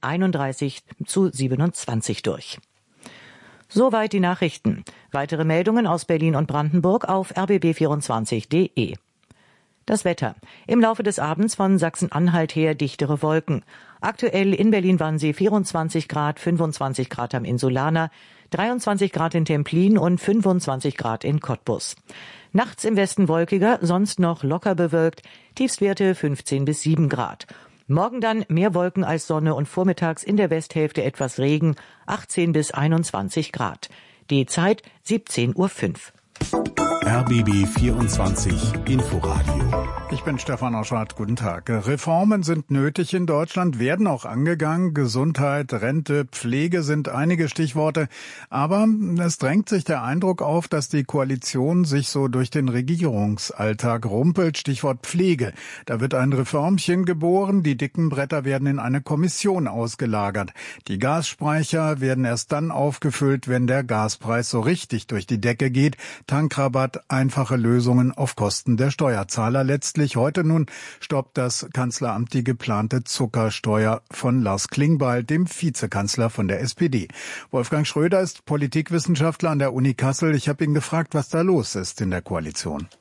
31:27 durch. Soweit die Nachrichten. Weitere Meldungen aus Berlin und Brandenburg auf rbb24.de. Das Wetter. Im Laufe des Abends von Sachsen-Anhalt her dichtere Wolken. Aktuell in Berlin-Wannsee 24 Grad, 25 Grad am Insulaner, 23 Grad in Templin und 25 Grad in Cottbus. Nachts im Westen wolkiger, sonst noch locker bewölkt, Tiefstwerte 15 bis 7 Grad. Morgen dann mehr Wolken als Sonne und vormittags in der Westhälfte etwas Regen, 18 bis 21 Grad. Die Zeit 17:05 Uhr. RBB 24 Inforadio. Ich bin Stefan Oschwart. Guten Tag. Reformen sind nötig in Deutschland, werden auch angegangen. Gesundheit, Rente, Pflege sind einige Stichworte. Aber es drängt sich der Eindruck auf, dass die Koalition sich so durch den Regierungsalltag rumpelt. Stichwort Pflege. Da wird ein Reformchen geboren. Die dicken Bretter werden in eine Kommission ausgelagert. Die Gasspeicher werden erst dann aufgefüllt, wenn der Gaspreis so richtig durch die Decke geht. Tankrabatt, einfache Lösungen auf Kosten der Steuerzahler. Letztlich heute nun stoppt das Kanzleramt die geplante Zuckersteuer von Lars Klingbeil, dem Vizekanzler von der SPD. Wolfgang Schröder ist Politikwissenschaftler an der Uni Kassel. Ich habe ihn gefragt, was da los ist in der Koalition.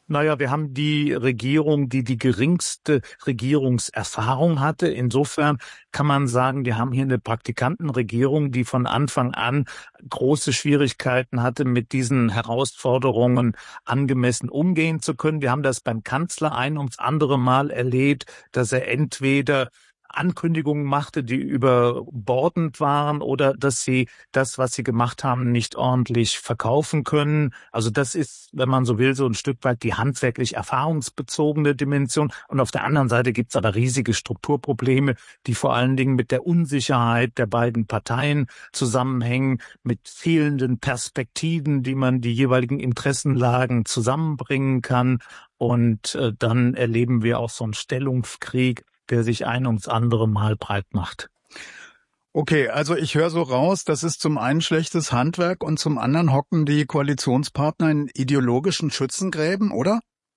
Naja, wir haben die Regierung, die geringste Regierungserfahrung hatte. Insofern kann man sagen, wir haben hier eine Praktikantenregierung, die von Anfang an große Schwierigkeiten hatte, mit diesen Herausforderungen angemessen umgehen zu können. Wir haben das beim Kanzler ein ums andere Mal erlebt, dass er entweder Ankündigungen machte, die überbordend waren, oder dass sie das, was sie gemacht haben, nicht ordentlich verkaufen können. Also das ist, wenn man so will, so ein Stück weit die handwerklich erfahrungsbezogene Dimension. Und auf der anderen Seite gibt es aber riesige Strukturprobleme, die vor allen Dingen mit der Unsicherheit der beiden Parteien zusammenhängen, mit fehlenden Perspektiven, die man die jeweiligen Interessenlagen zusammenbringen kann. Und dann erleben wir auch so einen Stellungskrieg, der sich ein ums andere Mal breit macht. Okay, also ich höre so raus, das ist zum einen schlechtes Handwerk und zum anderen hocken die Koalitionspartner in ideologischen Schützengräben, oder?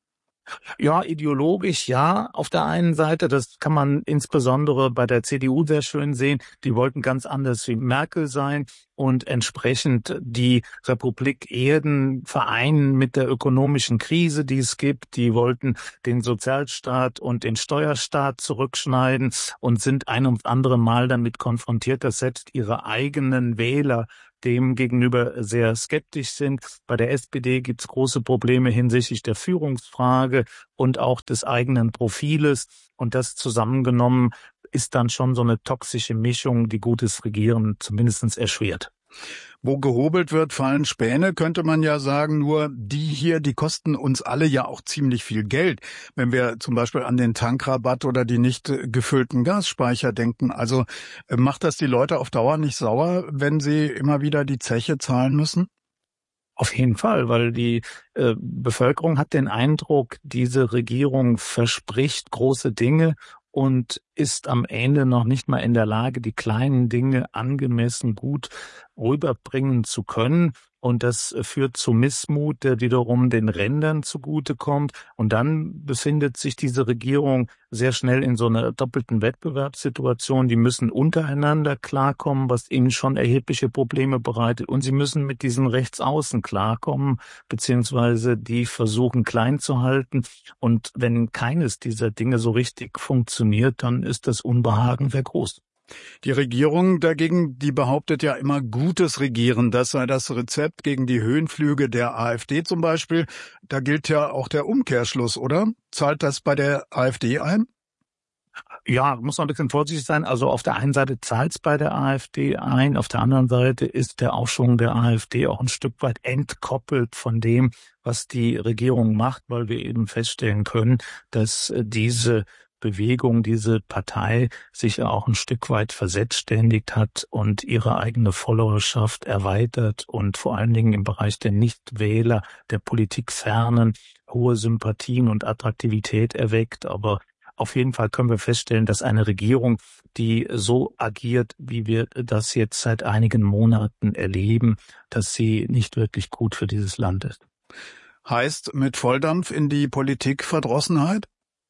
Ja, ideologisch ja. Auf der einen Seite, das kann man insbesondere bei der CDU sehr schön sehen, die wollten ganz anders wie Merkel sein und entsprechend die Republik Erden vereinen mit der ökonomischen Krise, die es gibt. Die wollten den Sozialstaat und den Steuerstaat zurückschneiden und sind ein ums andere Mal damit konfrontiert, dass selbst ihre eigenen Wähler dem gegenüber sehr skeptisch sind. Bei der SPD gibt es große Probleme hinsichtlich der Führungsfrage und auch des eigenen Profiles. Und das zusammengenommen ist dann schon so eine toxische Mischung, die gutes Regieren zumindest erschwert. Wo gehobelt wird, fallen Späne, könnte man ja sagen, nur die hier, die kosten uns alle ja auch ziemlich viel Geld. Wenn wir zum Beispiel an den Tankrabatt oder die nicht gefüllten Gasspeicher denken. Also macht das die Leute auf Dauer nicht sauer, wenn sie immer wieder die Zeche zahlen müssen? Auf jeden Fall, weil die Bevölkerung hat den Eindruck, diese Regierung verspricht große Dinge und ist am Ende noch nicht mal in der Lage, die kleinen Dinge angemessen gut rüberbringen zu können. Und das führt zu Missmut, der wiederum den Rändern zugutekommt. Und dann befindet sich diese Regierung sehr schnell in so einer doppelten Wettbewerbssituation. Die müssen untereinander klarkommen, was ihnen schon erhebliche Probleme bereitet. Und sie müssen mit diesen Rechtsaußen klarkommen, beziehungsweise die versuchen klein zu halten. Und wenn keines dieser Dinge so richtig funktioniert, dann ist das Unbehagen sehr groß. Die Regierung dagegen, die behauptet ja immer gutes Regieren. Das sei das Rezept gegen die Höhenflüge der AfD zum Beispiel. Da gilt ja auch der Umkehrschluss, oder? Zahlt das bei der AfD ein? Ja, muss man ein bisschen vorsichtig sein. Also auf der einen Seite zahlt es bei der AfD ein, auf der anderen Seite ist der Aufschwung der AfD auch ein Stück weit entkoppelt von dem, was die Regierung macht, weil wir eben feststellen können, dass diese Bewegung, diese Partei sich auch ein Stück weit verselbstständigt hat und ihre eigene Followerschaft erweitert und vor allen Dingen im Bereich der Nichtwähler, der Politikfernen, hohe Sympathien und Attraktivität erweckt. Aber auf jeden Fall können wir feststellen, dass eine Regierung, die so agiert, wie wir das jetzt seit einigen Monaten erleben, dass sie nicht wirklich gut für dieses Land ist. Heißt mit Volldampf in die Politikverdrossenheit?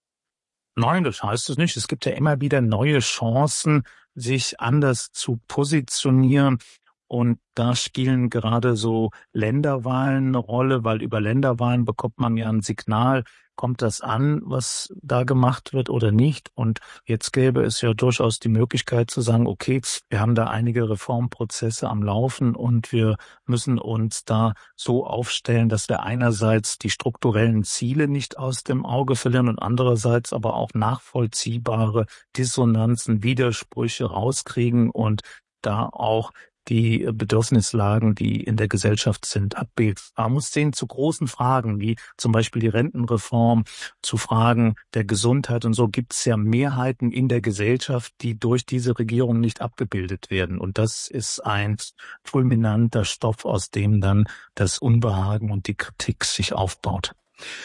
Nein, das heißt es nicht. Es gibt ja immer wieder neue Chancen, sich anders zu positionieren. Und da spielen gerade so Länderwahlen eine Rolle, weil über Länderwahlen bekommt man ja ein Signal, kommt das an, was da gemacht wird oder nicht. Und jetzt gäbe es ja durchaus die Möglichkeit zu sagen, okay, wir haben da einige Reformprozesse am Laufen und wir müssen uns da so aufstellen, dass wir einerseits die strukturellen Ziele nicht aus dem Auge verlieren und andererseits aber auch nachvollziehbare Dissonanzen, Widersprüche rauskriegen und da auch die Bedürfnislagen, die in der Gesellschaft sind, abbildet. Man muss sehen, zu großen Fragen, wie zum Beispiel die Rentenreform, zu Fragen der Gesundheit und so, gibt es ja Mehrheiten in der Gesellschaft, die durch diese Regierung nicht abgebildet werden. Und das ist ein fulminanter Stoff, aus dem dann das Unbehagen und die Kritik sich aufbaut.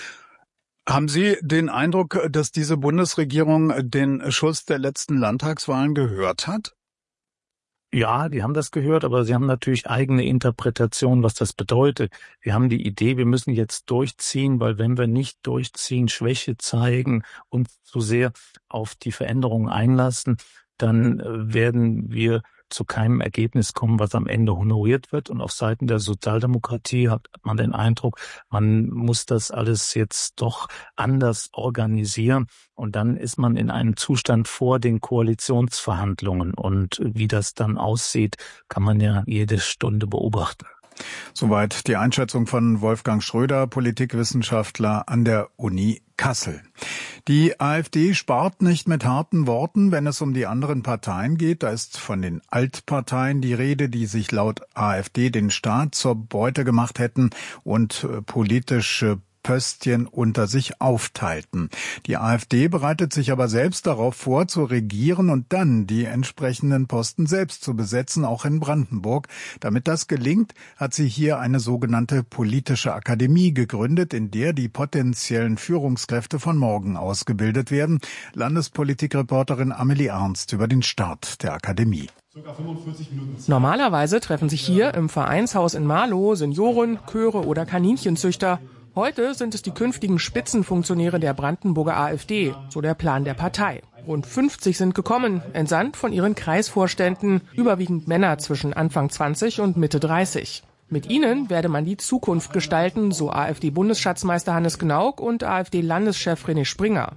Haben Sie den Eindruck, dass diese Bundesregierung den Schuss der letzten Landtagswahlen gehört hat? Ja, die haben das gehört, aber sie haben natürlich eigene Interpretationen, was das bedeutet. Wir haben die Idee, wir müssen jetzt durchziehen, weil wenn wir nicht durchziehen, Schwäche zeigen und zu sehr auf die Veränderungen einlassen, dann werden wir zu keinem Ergebnis kommen, was am Ende honoriert wird. Und auf Seiten der Sozialdemokratie hat man den Eindruck, man muss das alles jetzt doch anders organisieren. Und dann ist man in einem Zustand vor den Koalitionsverhandlungen. Und wie das dann aussieht, kann man ja jede Stunde beobachten. Soweit die Einschätzung von Wolfgang Schröder, Politikwissenschaftler an der Uni Kassel. Die AfD spart nicht mit harten Worten, wenn es um die anderen Parteien geht. Da ist von den Altparteien die Rede, die sich laut AfD den Staat zur Beute gemacht hätten und politische Pöstchen unter sich aufteilten. Die AfD bereitet sich aber selbst darauf vor, zu regieren und dann die entsprechenden Posten selbst zu besetzen, auch in Brandenburg. Damit das gelingt, hat sie hier eine sogenannte politische Akademie gegründet, in der die potenziellen Führungskräfte von morgen ausgebildet werden. Landespolitikreporterin Amelie Ernst über den Start der Akademie. Normalerweise treffen sich hier im Vereinshaus in Marlow Senioren, Chöre oder Kaninchenzüchter. Heute sind es die künftigen Spitzenfunktionäre der Brandenburger AfD, so der Plan der Partei. Rund 50 sind gekommen, entsandt von ihren Kreisvorständen, überwiegend Männer zwischen Anfang 20 und Mitte 30. Mit ihnen werde man die Zukunft gestalten, so AfD-Bundesschatzmeister Hannes Gnauk und AfD-Landeschef René Springer.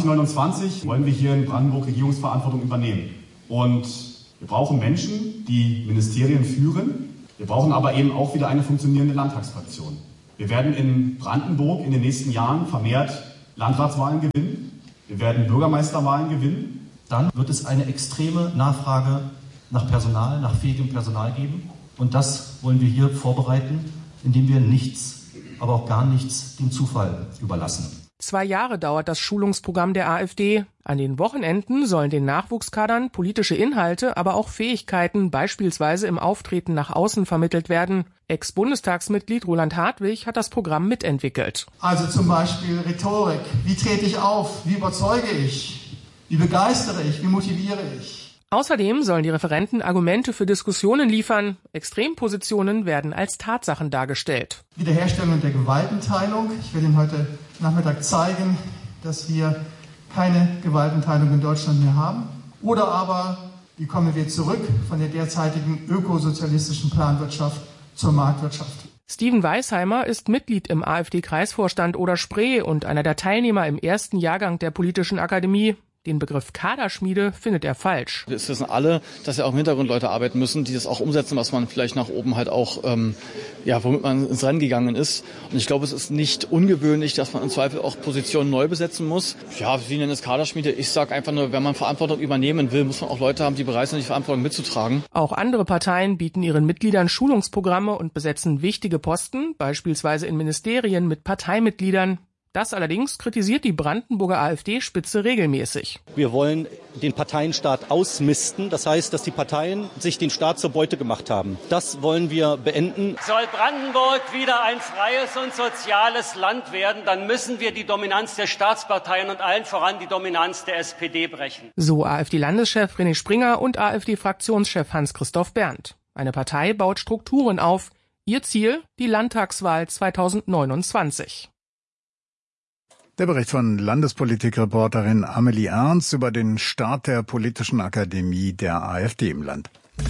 2029 wollen wir hier in Brandenburg Regierungsverantwortung übernehmen. Und wir brauchen Menschen, die Ministerien führen. Wir brauchen aber eben auch wieder eine funktionierende Landtagsfraktion. Wir werden in Brandenburg in den nächsten Jahren vermehrt Landratswahlen gewinnen. Wir werden Bürgermeisterwahlen gewinnen. Dann wird es eine extreme Nachfrage nach Personal, nach fähigem Personal geben. Und das wollen wir hier vorbereiten, indem wir nichts, aber auch gar nichts dem Zufall überlassen. 2 Jahre dauert das Schulungsprogramm der AfD. An den Wochenenden sollen den Nachwuchskadern politische Inhalte, aber auch Fähigkeiten, beispielsweise im Auftreten nach außen, vermittelt werden. Ex-Bundestagsmitglied Roland Hartwig hat das Programm mitentwickelt. Also zum Beispiel Rhetorik. Wie trete ich auf? Wie überzeuge ich? Wie begeistere ich? Wie motiviere ich? Außerdem sollen die Referenten Argumente für Diskussionen liefern. Extrempositionen werden als Tatsachen dargestellt. Wiederherstellung der Gewaltenteilung. Ich werde Ihnen heute Nachmittag zeigen, dass wir keine Gewaltenteilung in Deutschland mehr haben. Oder aber, wie kommen wir zurück von der derzeitigen ökosozialistischen Planwirtschaft zur Marktwirtschaft? Steven Weisheimer ist Mitglied im AfD-Kreisvorstand Oder-Spree und einer der Teilnehmer im ersten Jahrgang der Politischen Akademie. Den Begriff Kaderschmiede findet er falsch. Es wissen alle, dass ja auch im Hintergrund Leute arbeiten müssen, die das auch umsetzen, was man vielleicht nach oben halt auch, womit man ins Rennen gegangen ist. Und ich glaube, es ist nicht ungewöhnlich, dass man im Zweifel auch Positionen neu besetzen muss. Ja, Sie nennen es Kaderschmiede. Ich sage einfach nur, wenn man Verantwortung übernehmen will, muss man auch Leute haben, die bereit sind, die Verantwortung mitzutragen. Auch andere Parteien bieten ihren Mitgliedern Schulungsprogramme und besetzen wichtige Posten, beispielsweise in Ministerien mit Parteimitgliedern. Das allerdings kritisiert die Brandenburger AfD-Spitze regelmäßig. Wir wollen den Parteienstaat ausmisten. Das heißt, dass die Parteien sich den Staat zur Beute gemacht haben. Das wollen wir beenden. Soll Brandenburg wieder ein freies und soziales Land werden, dann müssen wir die Dominanz der Staatsparteien und allen voran die Dominanz der SPD brechen. So AfD-Landeschef René Springer und AfD-Fraktionschef Hans-Christoph Berndt. Eine Partei baut Strukturen auf. Ihr Ziel? Die Landtagswahl 2029. Der Bericht von Landespolitikreporterin Amelie Ernst über den Start der Politischen Akademie der AfD im Land.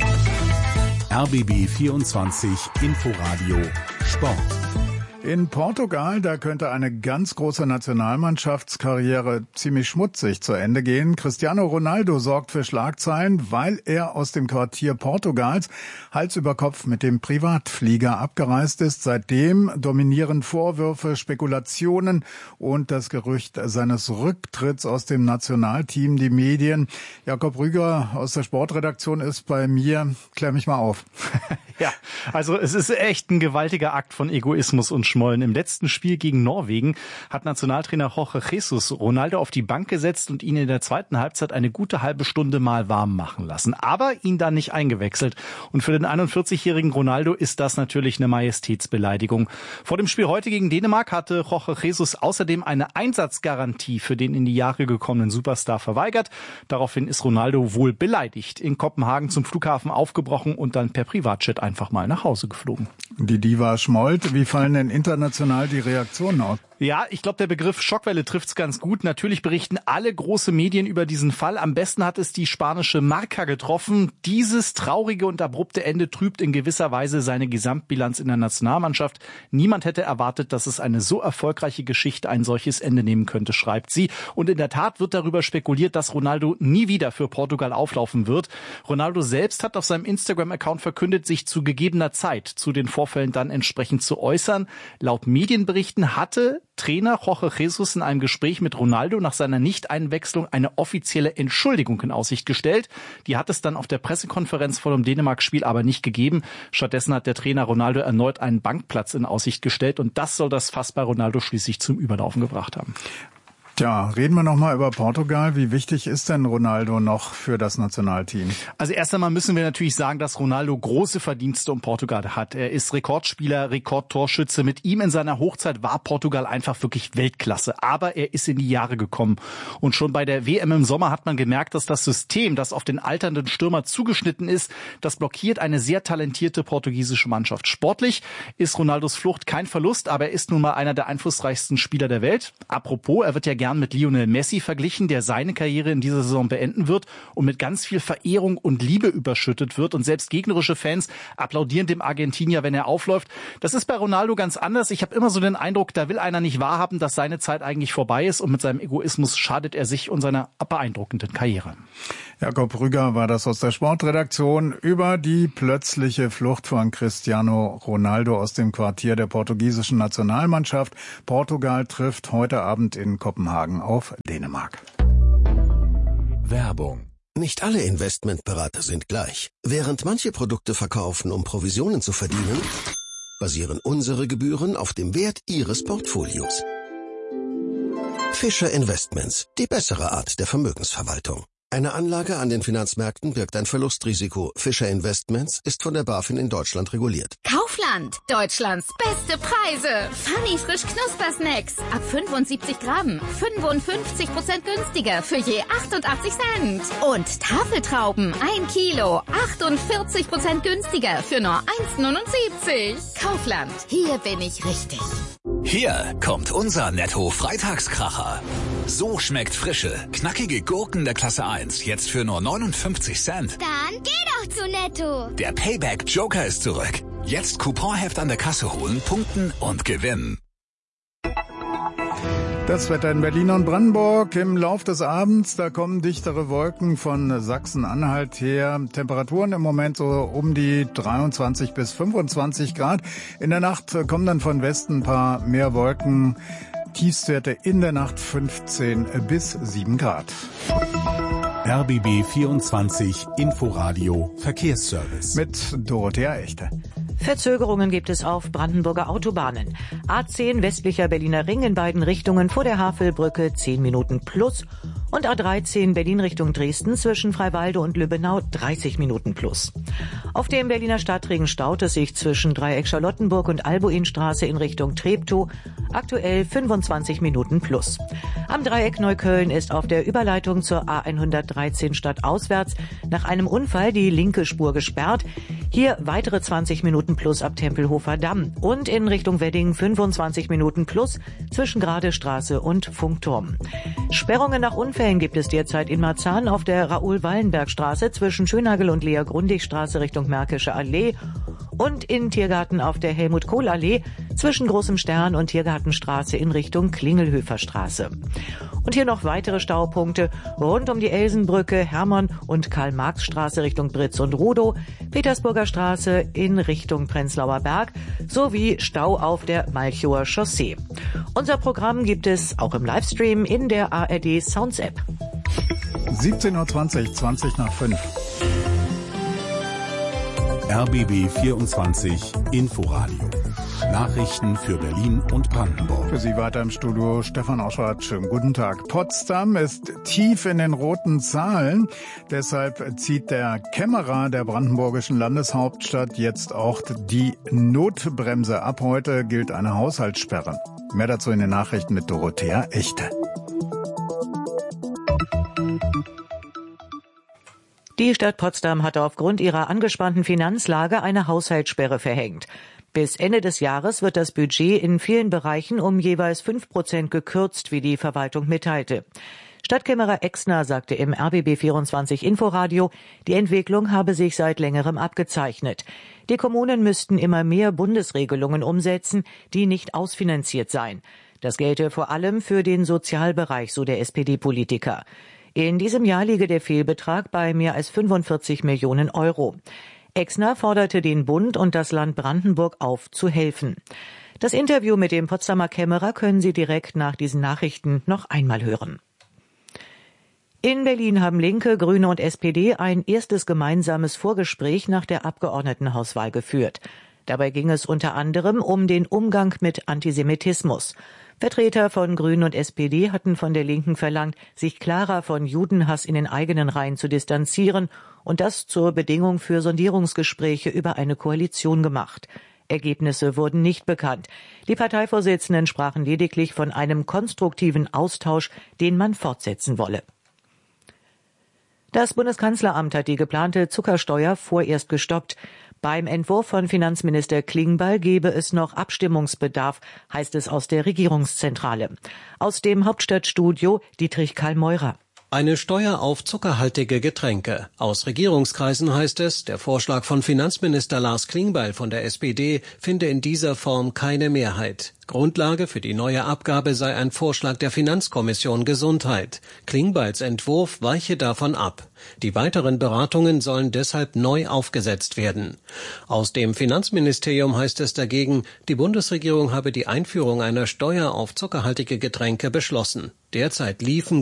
RBB 24 Inforadio Sport. In Portugal, da könnte eine ganz große Nationalmannschaftskarriere ziemlich schmutzig zu Ende gehen. Cristiano Ronaldo sorgt für Schlagzeilen, weil er aus dem Quartier Portugals Hals über Kopf mit dem Privatflieger abgereist ist. Seitdem dominieren Vorwürfe, Spekulationen und das Gerücht seines Rücktritts aus dem Nationalteam die Medien. Jakob Rüger aus der Sportredaktion ist bei mir. Klär mich mal auf. Ja, also es ist echt ein gewaltiger Akt von Egoismus und Schmollen. Im letzten Spiel gegen Norwegen hat Nationaltrainer Jorge Jesus Ronaldo auf die Bank gesetzt und ihn in der zweiten Halbzeit eine gute halbe Stunde mal warm machen lassen. Aber ihn dann nicht eingewechselt. Und für den 41-jährigen Ronaldo ist das natürlich eine Majestätsbeleidigung. Vor dem Spiel heute gegen Dänemark hatte Jorge Jesus außerdem eine Einsatzgarantie für den in die Jahre gekommenen Superstar verweigert. Daraufhin ist Ronaldo wohl beleidigt in Kopenhagen zum Flughafen aufgebrochen und dann per Privatjet einfach mal nach Hause geflogen. Die Diva schmollt. Wie fallen denn international die Reaktionen aus? Ja, ich glaube, der Begriff Schockwelle trifft's ganz gut. Natürlich berichten alle große Medien über diesen Fall. Am besten hat es die spanische Marca getroffen. Dieses traurige und abrupte Ende trübt in gewisser Weise seine Gesamtbilanz in der Nationalmannschaft. Niemand hätte erwartet, dass es eine so erfolgreiche Geschichte ein solches Ende nehmen könnte, schreibt sie. Und in der Tat wird darüber spekuliert, dass Ronaldo nie wieder für Portugal auflaufen wird. Ronaldo selbst hat auf seinem Instagram-Account verkündet, sich zu gegebener Zeit zu den Vorfällen dann entsprechend zu äußern. Laut Medienberichten hatte Trainer Jorge Jesus in einem Gespräch mit Ronaldo nach seiner Nichteinwechslung eine offizielle Entschuldigung in Aussicht gestellt. Die hat es dann auf der Pressekonferenz vor dem Dänemark-Spiel aber nicht gegeben. Stattdessen hat der Trainer Ronaldo erneut einen Bankplatz in Aussicht gestellt und das soll das Fass bei Ronaldo schließlich zum Überlaufen gebracht haben. Tja, reden wir nochmal über Portugal. Wie wichtig ist denn Ronaldo noch für das Nationalteam? Also erst einmal müssen wir natürlich sagen, dass Ronaldo große Verdienste um Portugal hat. Er ist Rekordspieler, Rekordtorschütze. Mit ihm in seiner Hochzeit war Portugal einfach wirklich Weltklasse. Aber er ist in die Jahre gekommen. Und schon bei der WM im Sommer hat man gemerkt, dass das System, das auf den alternden Stürmer zugeschnitten ist, das blockiert eine sehr talentierte portugiesische Mannschaft. Sportlich ist Ronaldos Flucht kein Verlust, aber er ist nun mal einer der einflussreichsten Spieler der Welt. Apropos, er wird ja gern mit Lionel Messi verglichen, der seine Karriere in dieser Saison beenden wird und mit ganz viel Verehrung und Liebe überschüttet wird. Und selbst gegnerische Fans applaudieren dem Argentinier, wenn er aufläuft. Das ist bei Ronaldo ganz anders. Ich habe immer so den Eindruck, da will einer nicht wahrhaben, dass seine Zeit eigentlich vorbei ist. Und mit seinem Egoismus schadet er sich und seiner beeindruckenden Karriere. Jakob Rüger war das aus der Sportredaktion über die plötzliche Flucht von Cristiano Ronaldo aus dem Quartier der portugiesischen Nationalmannschaft. Portugal trifft heute Abend in Kopenhagen auf Dänemark. Werbung. Nicht alle Investmentberater sind gleich. Während manche Produkte verkaufen, um Provisionen zu verdienen, basieren unsere Gebühren auf dem Wert Ihres Portfolios. Fischer Investments, die bessere Art der Vermögensverwaltung. Eine Anlage an den Finanzmärkten birgt ein Verlustrisiko. Fischer Investments ist von der BaFin in Deutschland reguliert. Kaufland, Deutschlands beste Preise. Funny frisch Knuspersnacks. Ab 75 Gramm. 55% günstiger für je 88 Cent. Und Tafeltrauben, 1 Kilo. 48% günstiger für nur 1,79. Kaufland, hier bin ich richtig. Hier kommt unser Netto-Freitagskracher. So schmeckt frische, knackige Gurken der Klasse 1 jetzt für nur 59 Cent. Dann geh doch zu Netto. Der Payback Joker ist zurück. Jetzt Couponheft an der Kasse holen, punkten und gewinnen. Das Wetter in Berlin und Brandenburg im Lauf des Abends, da kommen dichtere Wolken von Sachsen-Anhalt her. Temperaturen im Moment so um die 23 bis 25 Grad. In der Nacht kommen dann von Westen ein paar mehr Wolken. Tiefstwerte in der Nacht 15 bis 7 Grad. RBB 24 Inforadio Verkehrsservice. Mit Dorothea Echte. Verzögerungen gibt es auf Brandenburger Autobahnen. A10 westlicher Berliner Ring in beiden Richtungen vor der Havelbrücke 10 Minuten plus und A13 Berlin Richtung Dresden zwischen Freiwalde und Lübbenau 30 Minuten plus. Auf dem Berliner Stadtring staut es sich zwischen Dreieck Charlottenburg und Albuinstraße in Richtung Treptow aktuell 25 Minuten plus. Am Dreieck Neukölln ist auf der Überleitung zur A113 stadtauswärts nach einem Unfall die linke Spur gesperrt. Hier weitere 20 Minuten plus ab Tempelhofer Damm und in Richtung Wedding 25 Minuten plus zwischen Gradestraße und Funkturm. Sperrungen nach Unfällen gibt es derzeit in Marzahn auf der Raoul-Wallenberg-Straße zwischen Schönagel und Lea-Grundig-Straße Richtung Märkische Allee und in Tiergarten auf der Helmut-Kohl-Allee zwischen Großem Stern und Tiergartenstraße in Richtung Klingelhöfer-Straße. Und hier noch weitere Staupunkte rund um die Elsenbrücke, Hermann- und Karl-Marx-Straße Richtung Britz und Rudow, Petersburger Straße in Richtung Prenzlauer Berg sowie Stau auf der Malchower Chaussee. Unser Programm gibt es auch im Livestream in der ARD Sounds App. 17:20 Uhr, 20 nach 5. RBB 24 Inforadio. Nachrichten für Berlin und Brandenburg. Für Sie weiter im Studio Stefan Oschwart. Schönen guten Tag. Potsdam ist tief in den roten Zahlen. Deshalb zieht der Kämmerer der brandenburgischen Landeshauptstadt jetzt auch die Notbremse. Ab heute gilt eine Haushaltssperre. Mehr dazu in den Nachrichten mit Dorothea Echte. Die Stadt Potsdam hatte aufgrund ihrer angespannten Finanzlage eine Haushaltssperre verhängt. Bis Ende des Jahres wird das Budget in vielen Bereichen um jeweils 5% gekürzt, wie die Verwaltung mitteilte. Stadtkämmerer Exner sagte im RBB24 Inforadio, die Entwicklung habe sich seit längerem abgezeichnet. Die Kommunen müssten immer mehr Bundesregelungen umsetzen, die nicht ausfinanziert seien. Das gelte vor allem für den Sozialbereich, so der SPD-Politiker. In diesem Jahr liege der Fehlbetrag bei mehr als 45 Millionen Euro. Exner forderte den Bund und das Land Brandenburg auf, zu helfen. Das Interview mit dem Potsdamer Kämmerer können Sie direkt nach diesen Nachrichten noch einmal hören. In Berlin haben Linke, Grüne und SPD ein erstes gemeinsames Vorgespräch nach der Abgeordnetenhauswahl geführt. Dabei ging es unter anderem um den Umgang mit Antisemitismus. Vertreter von Grünen und SPD hatten von der Linken verlangt, sich klarer von Judenhass in den eigenen Reihen zu distanzieren und das zur Bedingung für Sondierungsgespräche über eine Koalition gemacht. Ergebnisse wurden nicht bekannt. Die Parteivorsitzenden sprachen lediglich von einem konstruktiven Austausch, den man fortsetzen wolle. Das Bundeskanzleramt hat die geplante Zuckersteuer vorerst gestoppt. Beim Entwurf von Finanzminister Klingbeil gebe es noch Abstimmungsbedarf, heißt es aus der Regierungszentrale. Aus dem Hauptstadtstudio Dietrich Karl Meurer. Eine Steuer auf zuckerhaltige Getränke. Aus Regierungskreisen heißt es, der Vorschlag von Finanzminister Lars Klingbeil von der SPD finde in dieser Form keine Mehrheit. Grundlage für die neue Abgabe sei ein Vorschlag der Finanzkommission Gesundheit. Klingbeils Entwurf weiche davon ab. Die weiteren Beratungen sollen deshalb neu aufgesetzt werden. Aus dem Finanzministerium heißt es dagegen, die Bundesregierung habe die Einführung einer Steuer auf zuckerhaltige Getränke beschlossen. Derzeit liefen